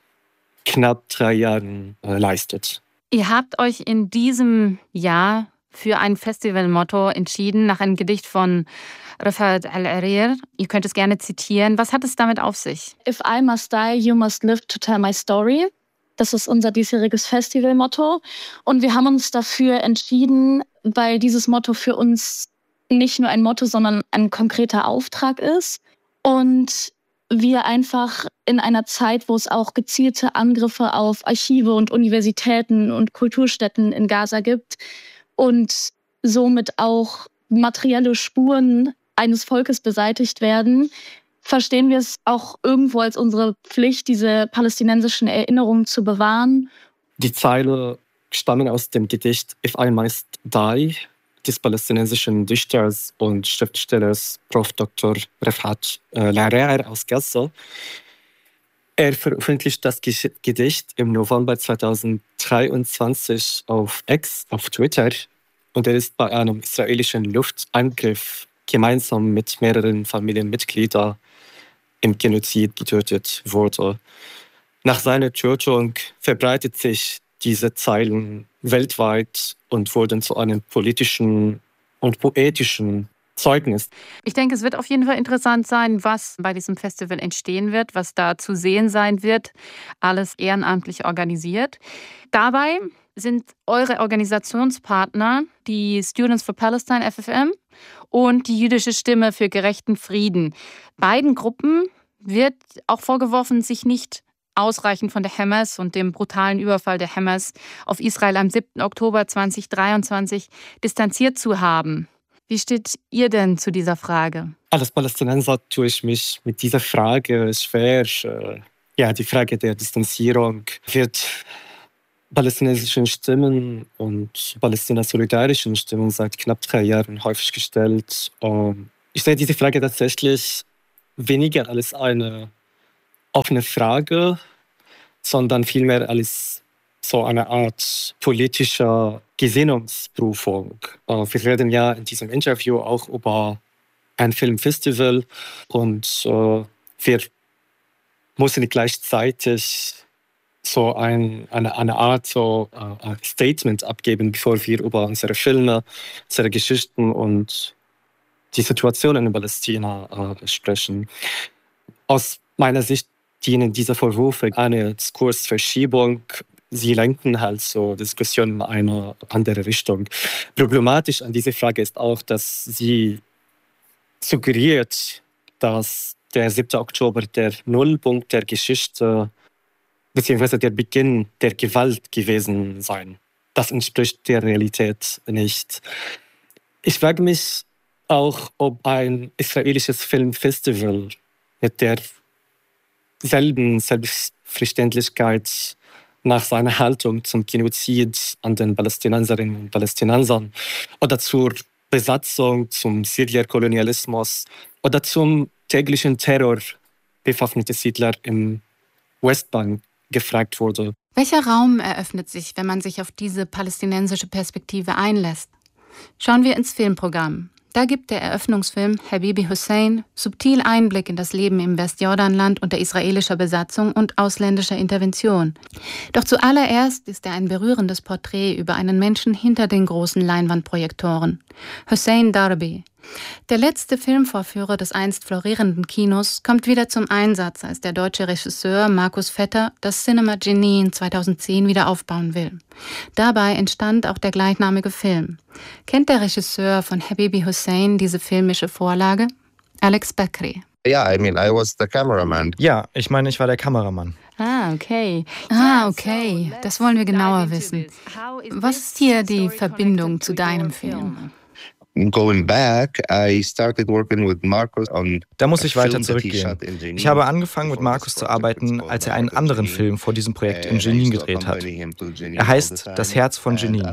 knapp drei Jahren äh, leistet. Ihr habt euch in diesem Jahr für ein Festivalmotto entschieden, nach einem Gedicht von Rafat al-Arir. Ihr könnt es gerne zitieren. Was hat es damit auf sich? If I must die, you must live to tell my story. Das ist unser diesjähriges Festivalmotto. Und wir haben uns dafür entschieden, weil dieses Motto für uns nicht nur ein Motto, sondern ein konkreter Auftrag ist. Und wir einfach in einer Zeit, wo es auch gezielte Angriffe auf Archive und Universitäten und Kulturstätten in Gaza gibt und somit auch materielle Spuren eines Volkes beseitigt werden, verstehen wir es auch irgendwo als unsere Pflicht, diese palästinensischen Erinnerungen zu bewahren. Die Zeile stammen aus dem Gedicht If I Must Die des palästinensischen Dichters und Schriftstellers Professor Doktor Rafat al-Arir aus Gaza. Er veröffentlicht das Gedicht im November zweitausenddreiundzwanzig auf X, auf Twitter, und er ist bei einem israelischen Luftangriff gemeinsam mit mehreren Familienmitgliedern im Genozid getötet wurde. Nach seiner Tötung verbreitet sich diese Zeilen weltweit und wurden zu einem politischen und poetischen Zeugnis. Ich denke, es wird auf jeden Fall interessant sein, was bei diesem Festival entstehen wird, was da zu sehen sein wird. Alles ehrenamtlich organisiert. Dabei sind eure Organisationspartner die Students for Palestine, F F M, und die Jüdische Stimme für gerechten Frieden. Beiden Gruppen wird auch vorgeworfen, sich nicht ausreichend von der Hamas und dem brutalen Überfall der Hamas auf Israel am siebten Oktober zweitausenddreiundzwanzig distanziert zu haben. Wie steht ihr denn zu dieser Frage? Als Palästinenser tue ich mich mit dieser Frage schwer. Ja, die Frage der Distanzierung wird palästinensischen Stimmen und palästina-solidarischen Stimmen seit knapp drei Jahren häufig gestellt. Ich sehe diese Frage tatsächlich weniger als eine offene Frage, sondern vielmehr als so eine Art politischer Gesinnungsprüfung. Wir reden ja in diesem Interview auch über ein Filmfestival und wir müssen gleichzeitig so ein, eine, eine Art so, uh, Statement abgeben, bevor wir über unsere Filme, unsere Geschichten und die Situation in Palästina uh, sprechen. Aus meiner Sicht dienen diese Vorwürfe eine Diskursverschiebung. Sie lenken halt so Diskussionen in eine andere Richtung. Problematisch an dieser Frage ist auch, dass sie suggeriert, dass der siebte Oktober der Nullpunkt der Geschichte beziehungsweise der Beginn der Gewalt gewesen sein. Das entspricht der Realität nicht. Ich frage mich auch, ob ein israelisches Filmfestival mit derselben Selbstverständlichkeit nach seiner Haltung zum Genozid an den Palästinenserinnen und Palästinensern oder zur Besatzung, zum Syrien-Kolonialismus oder zum täglichen Terror bewaffneter Siedler im Westbank gefragt wurde. Welcher Raum eröffnet sich, wenn man sich auf diese palästinensische Perspektive einlässt? Schauen wir ins Filmprogramm. Da gibt der Eröffnungsfilm Habibi Hussein subtil Einblick in das Leben im Westjordanland unter israelischer Besatzung und ausländischer Intervention. Doch zuallererst ist er ein berührendes Porträt über einen Menschen hinter den großen Leinwandprojektoren. Hussein Darbi. Der letzte Filmvorführer des einst florierenden Kinos kommt wieder zum Einsatz, als der deutsche Regisseur Markus Vetter das Cinema Genie in zweitausendzehn wieder aufbauen will. Dabei entstand auch der gleichnamige Film. Kennt der Regisseur von Habibi Hussein diese filmische Vorlage? Alex Bakri. Yeah, I mean, I was the cameraman. Ja, ich meine, ich war der Kameramann. Ah, okay. Ah, okay. Das wollen wir genauer wissen. Was ist hier die Verbindung zu deinem Film? Going back, I started working with Marcus on da muss ich weiter zurückgehen. Ich habe angefangen, mit Markus zu arbeiten, als er einen anderen Film vor diesem Projekt in Jenin gedreht hat. Er heißt Das Herz von Jenin.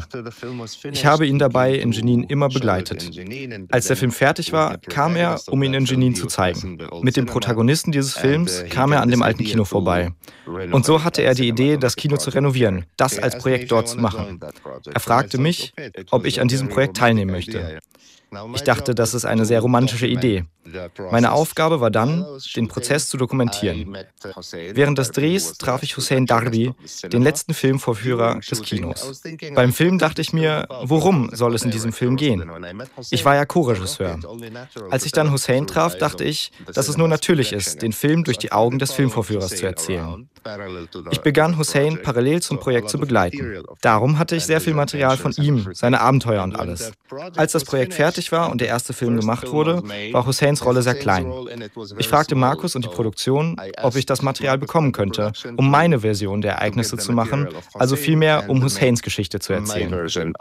Ich habe ihn dabei in Jenin immer begleitet. Als der Film fertig war, kam er, um ihn in Jenin zu zeigen. Mit dem Protagonisten dieses Films kam er an dem alten Kino vorbei. Und so hatte er die Idee, das Kino zu renovieren, das als Projekt dort zu machen. Er fragte mich, ob ich an diesem Projekt teilnehmen möchte. Ich dachte, das ist eine sehr romantische Idee. Meine Aufgabe war dann, den Prozess zu dokumentieren. Während des Drehs traf ich Hussein Darbi, den letzten Filmvorführer des Kinos. Beim Film dachte ich mir, worum soll es in diesem Film gehen? Ich war ja Co-Regisseur. Als ich dann Hussein traf, dachte ich, dass es nur natürlich ist, den Film durch die Augen des Filmvorführers zu erzählen. Ich begann Hussein parallel zum Projekt zu begleiten. Darum hatte ich sehr viel Material von ihm, seine Abenteuer und alles. Als das Projekt fertig war und der erste Film gemacht wurde, war Husseins Rolle sehr klein. Ich fragte Markus und die Produktion, ob ich das Material bekommen könnte, um meine Version der Ereignisse zu machen, also vielmehr um Husseins Geschichte zu erzählen.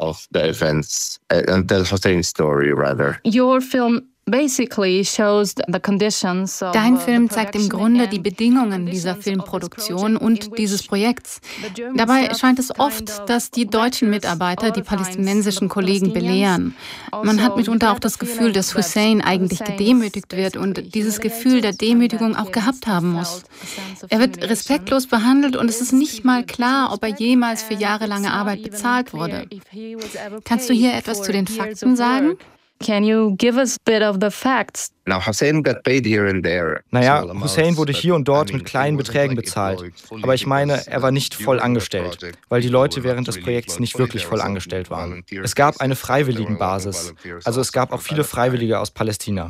Your film basically shows the conditions of Dein Film zeigt im Grunde die Bedingungen dieser Filmproduktion und dieses Projekts. Dabei scheint es oft, dass die deutschen Mitarbeiter die palästinensischen Kollegen belehren. Man hat mitunter auch das Gefühl, dass Hussein eigentlich gedemütigt wird und dieses Gefühl der Demütigung auch gehabt haben muss. Er wird respektlos behandelt und es ist nicht mal klar, ob er jemals für jahrelange Arbeit bezahlt wurde. Kannst du hier etwas zu den Fakten sagen? Can you give us a bit of the facts? Naja, Hussein wurde hier und dort mit kleinen Beträgen bezahlt. Aber ich meine, er war nicht voll angestellt, weil die Leute während des Projekts nicht wirklich voll angestellt waren. Es gab eine Freiwilligenbasis. Also es gab auch viele Freiwillige aus Palästina.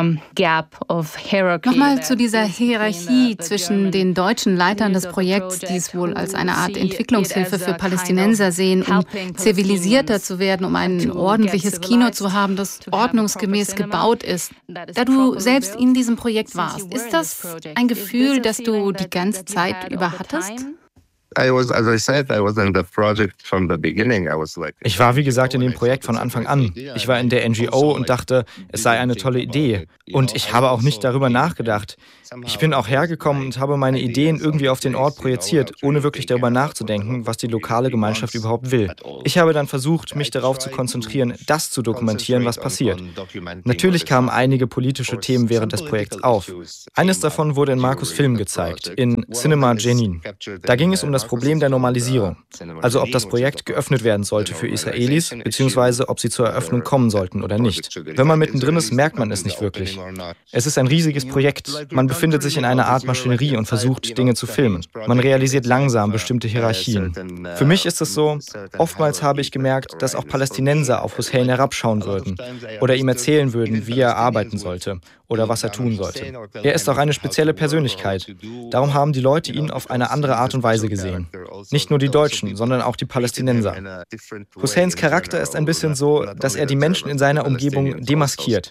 Nochmal zu dieser Hierarchie zwischen den deutschen Leitern des Projekts, die es wohl als eine Art Entwicklungshilfe für Palästinenser sehen, um zivilisierter zu werden, um ein ordentliches Kino zu haben, das ordnungsgemäß gebaut ist. Da du selbst in diesem Projekt warst, ist das ein Gefühl, das du die ganze Zeit über hattest? Ich war, wie gesagt, in dem Projekt von Anfang an. Ich war in der N G O und dachte, es sei eine tolle Idee. Und ich habe auch nicht darüber nachgedacht. Ich bin auch hergekommen und habe meine Ideen irgendwie auf den Ort projiziert, ohne wirklich darüber nachzudenken, was die lokale Gemeinschaft überhaupt will. Ich habe dann versucht, mich darauf zu konzentrieren, das zu dokumentieren, was passiert. Natürlich kamen einige politische Themen während des Projekts auf. Eines davon wurde in Markus' Film gezeigt, in Cinema Jenin. Da ging es um das Problem der Normalisierung, also ob das Projekt geöffnet werden sollte für Israelis, beziehungsweise ob sie zur Eröffnung kommen sollten oder nicht. Wenn man mittendrin ist, merkt man es nicht wirklich. Es ist ein riesiges Projekt. Man befindet sich in einer Art Maschinerie und versucht, Dinge zu filmen. Man realisiert langsam bestimmte Hierarchien. Für mich ist es so, oftmals habe ich gemerkt, dass auch Palästinenser auf Hussein herabschauen würden oder ihm erzählen würden, wie er arbeiten sollte oder was er tun sollte. Er ist auch eine spezielle Persönlichkeit. Darum haben die Leute ihn auf eine andere Art und Weise gesehen. Nicht nur die Deutschen, sondern auch die Palästinenser. Husseins Charakter ist ein bisschen so, dass er die Menschen in seiner Umgebung demaskiert.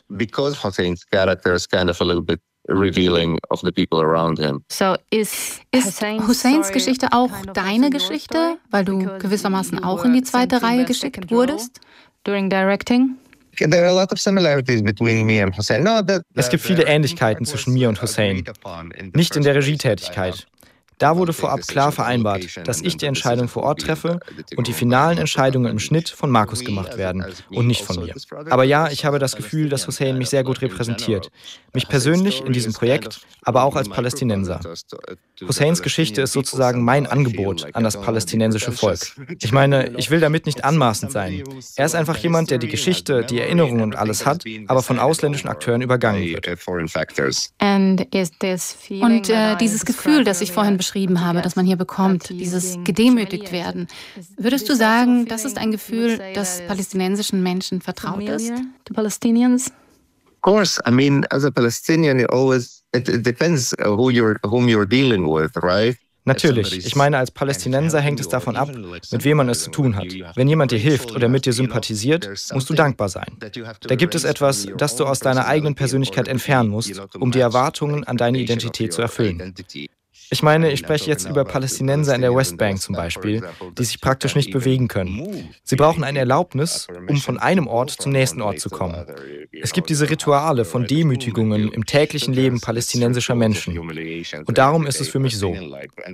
Revealing of the people around him. So is, ist Husseins Geschichte auch deine Geschichte, weil du gewissermaßen auch in die zweite Reihe geschickt wurdest? During directing? Es gibt viele Ähnlichkeiten zwischen mir und Hussein. Nicht in der Regietätigkeit. Da wurde vorab klar vereinbart, dass ich die Entscheidung vor Ort treffe und die finalen Entscheidungen im Schnitt von Markus gemacht werden und nicht von mir. Aber ja, ich habe das Gefühl, dass Hussein mich sehr gut repräsentiert. Mich persönlich in diesem Projekt, aber auch als Palästinenser. Husseins Geschichte ist sozusagen mein Angebot an das palästinensische Volk. Ich meine, ich will damit nicht anmaßend sein. Er ist einfach jemand, der die Geschichte, die Erinnerungen und alles hat, aber von ausländischen Akteuren übergangen wird. Und äh, dieses Gefühl, das ich vorhin beschrieben habe, das man hier bekommt, dieses gedemütigt werden. Würdest du sagen, das ist ein Gefühl, das palästinensischen Menschen vertraut ist? The Palestinians? Of course, I mean, as a Palestinian, it always it, it depends who you're whom you're dealing with, right? Natürlich. Ich meine, als Palästinenser hängt es davon ab, mit wem man es zu tun hat. Wenn jemand dir hilft oder mit dir sympathisiert, musst du dankbar sein. Da gibt es etwas, das du aus deiner eigenen Persönlichkeit entfernen musst, um die Erwartungen an deine Identität zu erfüllen. Ich meine, ich spreche jetzt über Palästinenser in der Westbank zum Beispiel, die sich praktisch nicht bewegen können. Sie brauchen eine Erlaubnis, um von einem Ort zum nächsten Ort zu kommen. Es gibt diese Rituale von Demütigungen im täglichen Leben palästinensischer Menschen. Und darum ist es für mich so.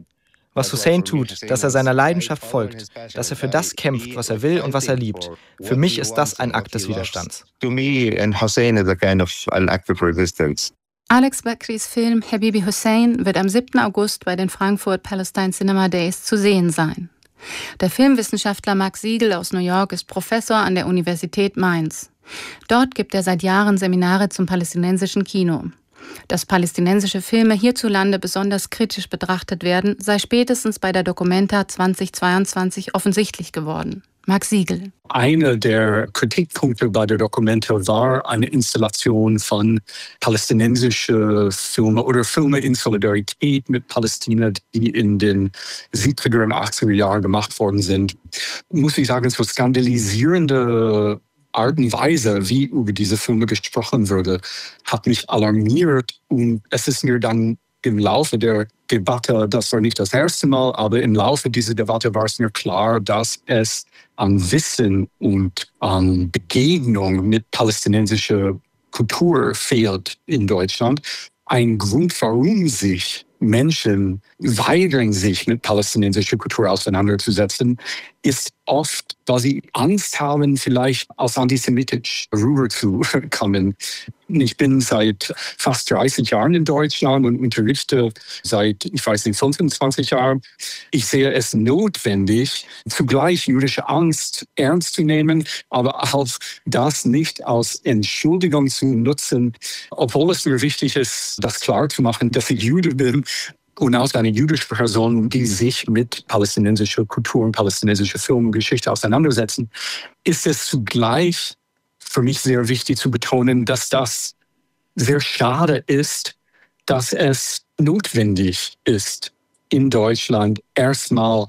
Was Hussein tut, dass er seiner Leidenschaft folgt, dass er für das kämpft, was er will und was er liebt. Für mich ist das ein Akt des Widerstands. To me, and Hussein is a kind of an act of resistance. Alex Bakris Film Habibi Hussein wird am siebten August bei den Frankfurt Palestine Cinema Days zu sehen sein. Der Filmwissenschaftler Max Siegel aus New York ist Professor an der Universität Mainz. Dort gibt er seit Jahren Seminare zum palästinensischen Kino. Dass palästinensische Filme hierzulande besonders kritisch betrachtet werden, sei spätestens bei der Documenta zweitausendzweiundzwanzig offensichtlich geworden. Max Siegel. Einer der Kritikpunkte bei der Documenta war eine Installation von palästinensischen Filmen oder Filme in Solidarität mit Palästina, die in den siebziger und achtziger Jahren gemacht worden sind. Muss ich sagen, so skandalisierende Art und Weise, wie über diese Filme gesprochen wurde, hat mich alarmiert und es ist mir dann im Laufe der Debatte, das war nicht das erste Mal, aber im Laufe dieser Debatte war es mir klar, dass es an Wissen und an Begegnung mit palästinensischer Kultur fehlt in Deutschland. Ein Grund, warum sich Menschen weigern, sich mit palästinensischer Kultur auseinanderzusetzen, ist oft, dass sie Angst haben, vielleicht als antisemitisch rüberzukommen. Ich bin seit fast dreißig Jahren in Deutschland und unterrichte seit, ich weiß nicht, fünfundzwanzig Jahren. Ich sehe es notwendig, zugleich jüdische Angst ernst zu nehmen, aber auch das nicht als Entschuldigung zu nutzen, obwohl es mir wichtig ist, das klar zu machen, dass ich Jude bin. Und als eine jüdische Person, die sich mit palästinensischer Kultur und palästinensischer Film und Geschichte auseinandersetzen, ist es zugleich für mich sehr wichtig zu betonen, dass das sehr schade ist, dass es notwendig ist, in Deutschland erstmal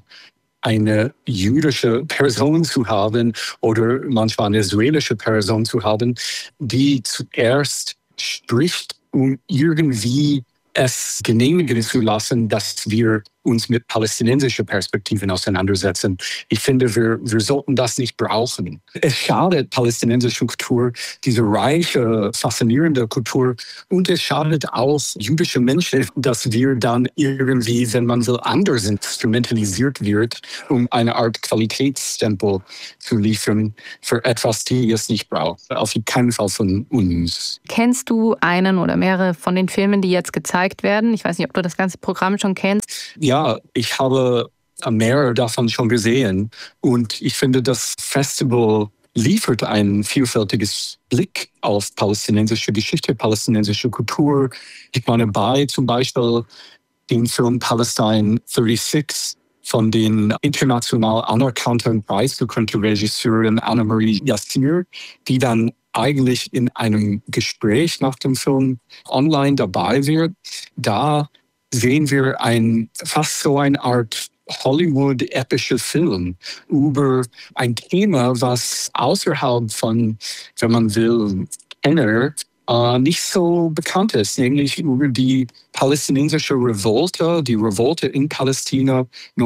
eine jüdische Person zu haben oder manchmal eine israelische Person zu haben, die zuerst spricht, um irgendwie es genehmigen zu lassen, dass wir uns mit palästinensischen Perspektiven auseinandersetzen. Ich finde, wir, wir sollten das nicht brauchen. Es schadet palästinensischer Kultur, diese reiche, faszinierende Kultur, und es schadet auch jüdische Menschen, dass wir dann irgendwie, wenn man will, anders instrumentalisiert wird, um eine Art Qualitätsstempel zu liefern für etwas, die es nicht braucht. Auf keinen Fall von uns. Kennst du einen oder mehrere von den Filmen, die jetzt gezeigt werden? Ich weiß nicht, ob du das ganze Programm schon kennst. Ja, ich habe mehrere davon schon gesehen und ich finde, das Festival liefert ein vielfältiges Blick auf palästinensische Geschichte, palästinensische Kultur. Ich meine, bei zum Beispiel dem Film Palestine sechsunddreißig von den international anerkannten preisgekrönten Regisseurin Anna-Marie Yassir, die dann eigentlich in einem Gespräch nach dem Film online dabei wird. Da sehen wir ein, fast so eine Art Hollywood-epische Film über ein Thema, was außerhalb von, wenn man will, Kenner äh, nicht so bekannt ist, nämlich über die palästinensische Revolte, die Revolte in Palästina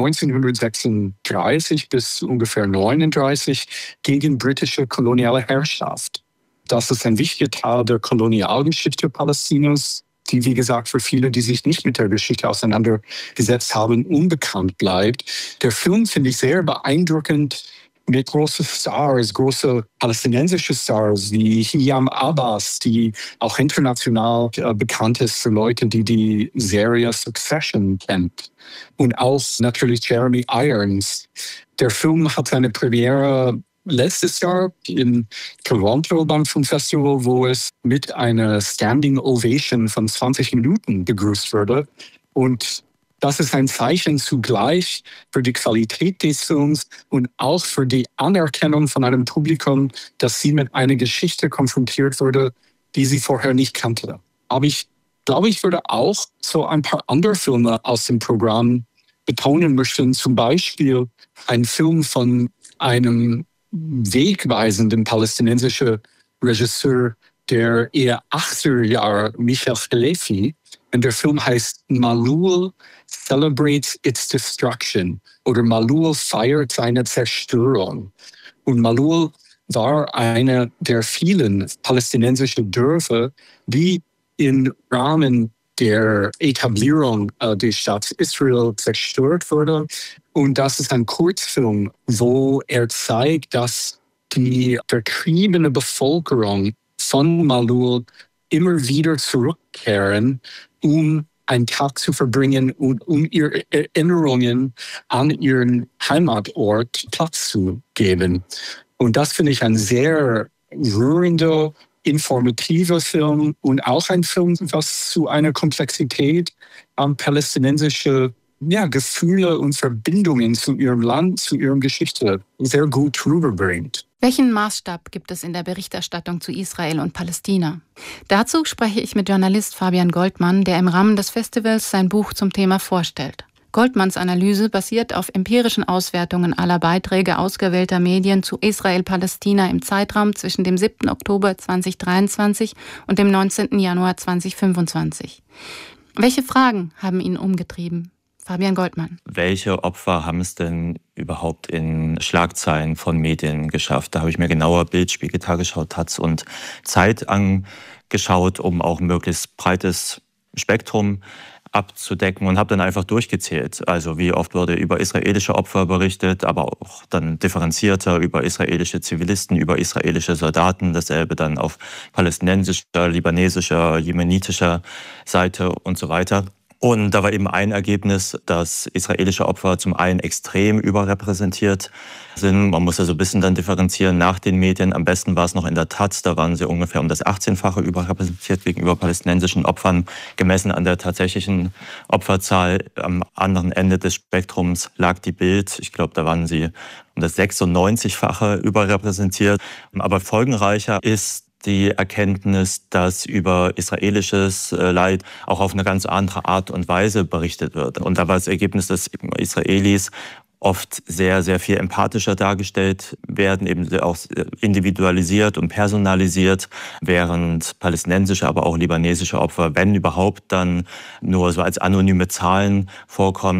neunzehnhundertsechsunddreißig bis ungefähr neununddreißig gegen britische koloniale Herrschaft. Das ist ein wichtiger Teil der Kolonialgeschichte Palästinas, die, wie gesagt, für viele, die sich nicht mit der Geschichte auseinandergesetzt haben, unbekannt bleibt. Der Film finde ich sehr beeindruckend mit großen Stars, große palästinensische Stars wie Hiam Abbas, die auch international äh, bekannt ist für Leute, die die Serie Succession kennt. Und auch natürlich Jeremy Irons. Der Film hat seine Premiere letztes Jahr im Toronto beim Filmfestival, wo es mit einer Standing Ovation von zwanzig Minuten begrüßt wurde. Und das ist ein Zeichen zugleich für die Qualität des Films und auch für die Anerkennung von einem Publikum, dass sie mit einer Geschichte konfrontiert wurde, die sie vorher nicht kannte. Aber ich glaube, ich würde auch so ein paar andere Filme aus dem Programm betonen möchten. Zum Beispiel ein Film von einem wegweisenden palästinensischen Regisseur der eher achtziger Jahre, Michel Khalefi. Und der Film heißt Malul Celebrates Its Destruction oder Malul feiert seine Zerstörung. Und Malul war einer der vielen palästinensischen Dörfer, die im Rahmen der Etablierung äh, der Stadt Israel zerstört wurde. Und das ist ein Kurzfilm, wo er zeigt, dass die vertriebene Bevölkerung von Malul immer wieder zurückkehren, um einen Tag zu verbringen und um ihre Erinnerungen an ihren Heimatort Platz zu geben. Und das finde ich ein sehr rührender, informativer Film und auch ein Film, was zu einer Komplexität an palästinensische ja, Gefühle und Verbindungen zu ihrem Land, zu ihrer Geschichte sehr gut rüberbringt. Welchen Maßstab gibt es in der Berichterstattung zu Israel und Palästina? Dazu spreche ich mit Journalist Fabian Goldmann, der im Rahmen des Festivals sein Buch zum Thema vorstellt. Goldmanns Analyse basiert auf empirischen Auswertungen aller Beiträge ausgewählter Medien zu Israel-Palästina im Zeitraum zwischen dem siebten Oktober zweitausenddreiundzwanzig und dem neunzehnten Januar zweitausendfünfundzwanzig. Welche Fragen haben ihn umgetrieben? Fabian Goldmann. Welche Opfer haben es denn überhaupt in Schlagzeilen von Medien geschafft? Da habe ich mir genauer Bild, Spiegel, Tagesschau, Taz und Zeit angeschaut, um auch ein möglichst breites Spektrum abzudecken und habe dann einfach durchgezählt. Also wie oft wurde über israelische Opfer berichtet, aber auch dann differenzierter über israelische Zivilisten, über israelische Soldaten, dasselbe dann auf palästinensischer, libanesischer, jemenitischer Seite und so weiter. Und da war eben ein Ergebnis, dass israelische Opfer zum einen extrem überrepräsentiert sind. Man muss also ein bisschen dann differenzieren nach den Medien. Am besten war es noch in der Taz, da waren sie ungefähr um das achtzehnfache überrepräsentiert gegenüber palästinensischen Opfern, gemessen an der tatsächlichen Opferzahl. Am anderen Ende des Spektrums lag die Bild. Ich glaube, da waren sie um das sechsundneunzigfache überrepräsentiert. Aber folgenreicher ist die Erkenntnis, dass über israelisches Leid auch auf eine ganz andere Art und Weise berichtet wird. Und da war das Ergebnis, dass Israelis oft sehr, sehr viel empathischer dargestellt werden, eben auch individualisiert und personalisiert, während palästinensische, aber auch libanesische Opfer, wenn überhaupt, dann nur so als anonyme Zahlen vorkommen.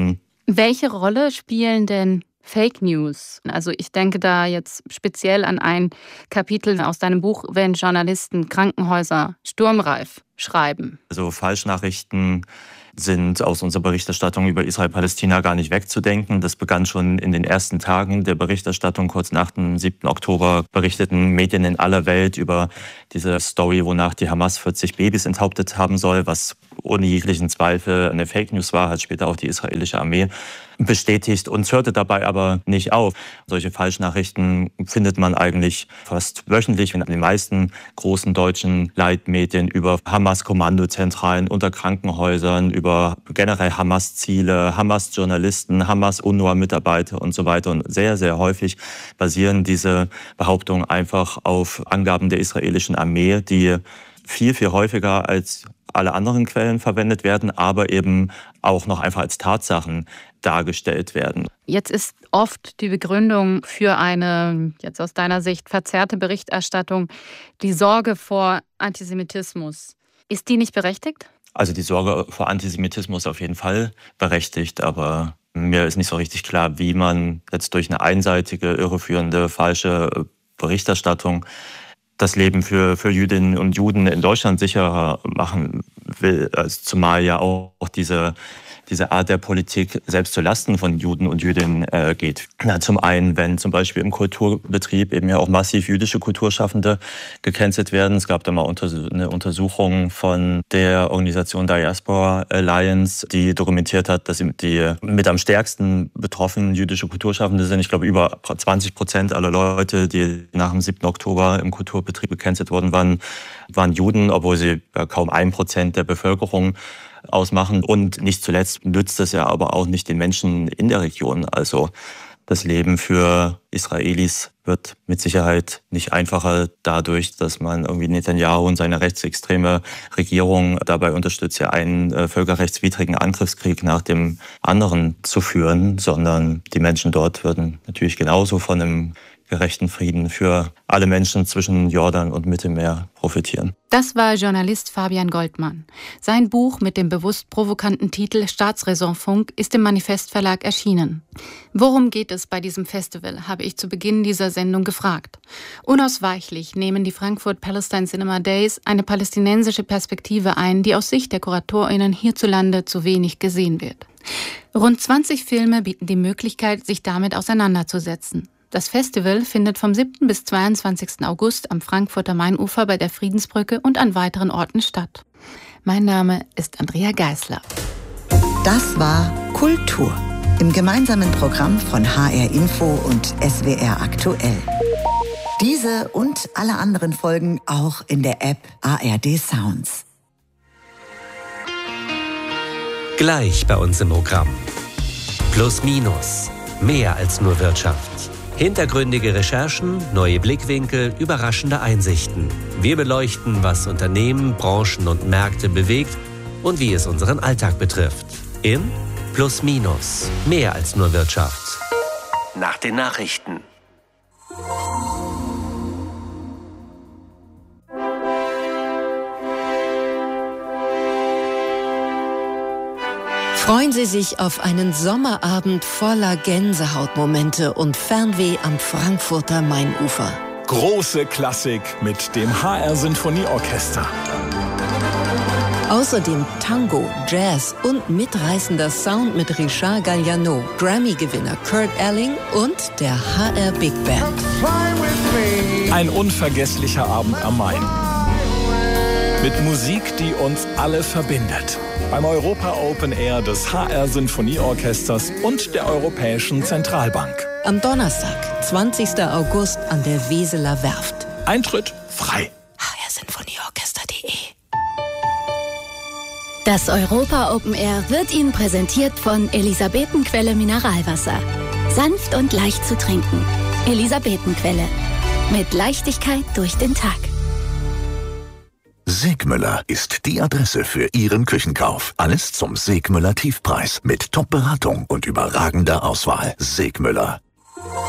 Welche Rolle spielen denn Fake News? Also ich denke da jetzt speziell an ein Kapitel aus deinem Buch, wenn Journalisten Krankenhäuser sturmreif schreiben. Also Falschnachrichten sind aus unserer Berichterstattung über Israel-Palästina gar nicht wegzudenken. Das begann schon in den ersten Tagen der Berichterstattung. Kurz nach dem siebten Oktober berichteten Medien in aller Welt über diese Story, wonach die Hamas vierzig Babys enthauptet haben soll, was ohne jeglichen Zweifel eine Fake News war, hat später auch die israelische Armee bestätigt. Uns hörte dabei aber nicht auf. Solche Falschnachrichten findet man eigentlich fast wöchentlich in den meisten großen deutschen Leitmedien über Hamas-Kommandozentralen unter Krankenhäusern, über generell Hamas-Ziele, Hamas-Journalisten, Hamas-UNRWA-Mitarbeiter und so weiter. Und sehr, sehr häufig basieren diese Behauptungen einfach auf Angaben der israelischen Armee, die viel, viel häufiger als alle anderen Quellen verwendet werden, aber eben auch noch einfach als Tatsachen dargestellt werden. Jetzt ist oft die Begründung für eine, jetzt aus deiner Sicht, verzerrte Berichterstattung die Sorge vor Antisemitismus. Ist die nicht berechtigt? Also die Sorge vor Antisemitismus ist auf jeden Fall berechtigt, aber mir ist nicht so richtig klar, wie man jetzt durch eine einseitige, irreführende, falsche Berichterstattung das Leben für, für Jüdinnen und Juden in Deutschland sicherer machen will. Also zumal ja auch diese, diese Art der Politik selbst zu Lasten von Juden und Jüdinnen äh, geht. Na, zum einen, wenn zum Beispiel im Kulturbetrieb eben ja auch massiv jüdische Kulturschaffende gecancelt werden. Es gab da mal unter, eine Untersuchung von der Organisation Diaspora Alliance, die dokumentiert hat, dass die mit am stärksten betroffenen jüdische Kulturschaffende sind. Ich glaube, über zwanzig Prozent aller Leute, die nach dem siebten Oktober im Kulturbetrieb gecancelt worden waren, waren Juden, obwohl sie kaum ein Prozent der Bevölkerung ausmachen. Und nicht zuletzt nützt es ja aber auch nicht den Menschen in der Region. Also das Leben für Israelis wird mit Sicherheit nicht einfacher dadurch, dass man irgendwie Netanyahu und seine rechtsextreme Regierung dabei unterstützt, ja einen äh, völkerrechtswidrigen Angriffskrieg nach dem anderen zu führen, sondern die Menschen dort würden natürlich genauso von einem gerechten Frieden für alle Menschen zwischen Jordan und Mittelmeer profitieren. Das war Journalist Fabian Goldmann. Sein Buch mit dem bewusst provokanten Titel Staatsräsonfunk ist im Manifest Verlag erschienen. Worum geht es bei diesem Festival, habe ich zu Beginn dieser Sendung gefragt. Unausweichlich nehmen die Frankfurt Palestine Cinema Days eine palästinensische Perspektive ein, die aus Sicht der KuratorInnen hierzulande zu wenig gesehen wird. Rund zwanzig Filme bieten die Möglichkeit, sich damit auseinanderzusetzen. Das Festival findet vom siebten bis zweiundzwanzigsten August am Frankfurter Mainufer bei der Friedensbrücke und an weiteren Orten statt. Mein Name ist Andrea Geisler. Das war Kultur im gemeinsamen Programm von H R Info und S W R Aktuell. Diese und alle anderen Folgen auch in der App A R D Sounds. Gleich bei uns im Programm. Plus Minus. Mehr als nur Wirtschaft. Hintergründige Recherchen, neue Blickwinkel, überraschende Einsichten. Wir beleuchten, was Unternehmen, Branchen und Märkte bewegt und wie es unseren Alltag betrifft. In Plus Minus. Mehr als nur Wirtschaft. Nach den Nachrichten. Freuen Sie sich auf einen Sommerabend voller Gänsehautmomente und Fernweh am Frankfurter Mainufer. Große Klassik mit dem H R Sinfonieorchester. Außerdem Tango, Jazz und mitreißender Sound mit Richard Galliano, Grammy-Gewinner Kurt Elling und der H R Big Band. Ein unvergesslicher Abend am Main. Mit Musik, die uns alle verbindet. Beim Europa Open Air des H R Sinfonieorchesters und der Europäischen Zentralbank. Am Donnerstag, zwanzigsten August an der Weseler Werft. Eintritt frei. H R Sinfonieorchester punkt de. Das Europa Open Air wird Ihnen präsentiert von Elisabetenquelle Mineralwasser. Sanft und leicht zu trinken. Elisabetenquelle. Mit Leichtigkeit durch den Tag. Segmüller ist die Adresse für Ihren Küchenkauf. Alles zum Segmüller Tiefpreis mit Top-Beratung und überragender Auswahl. Segmüller.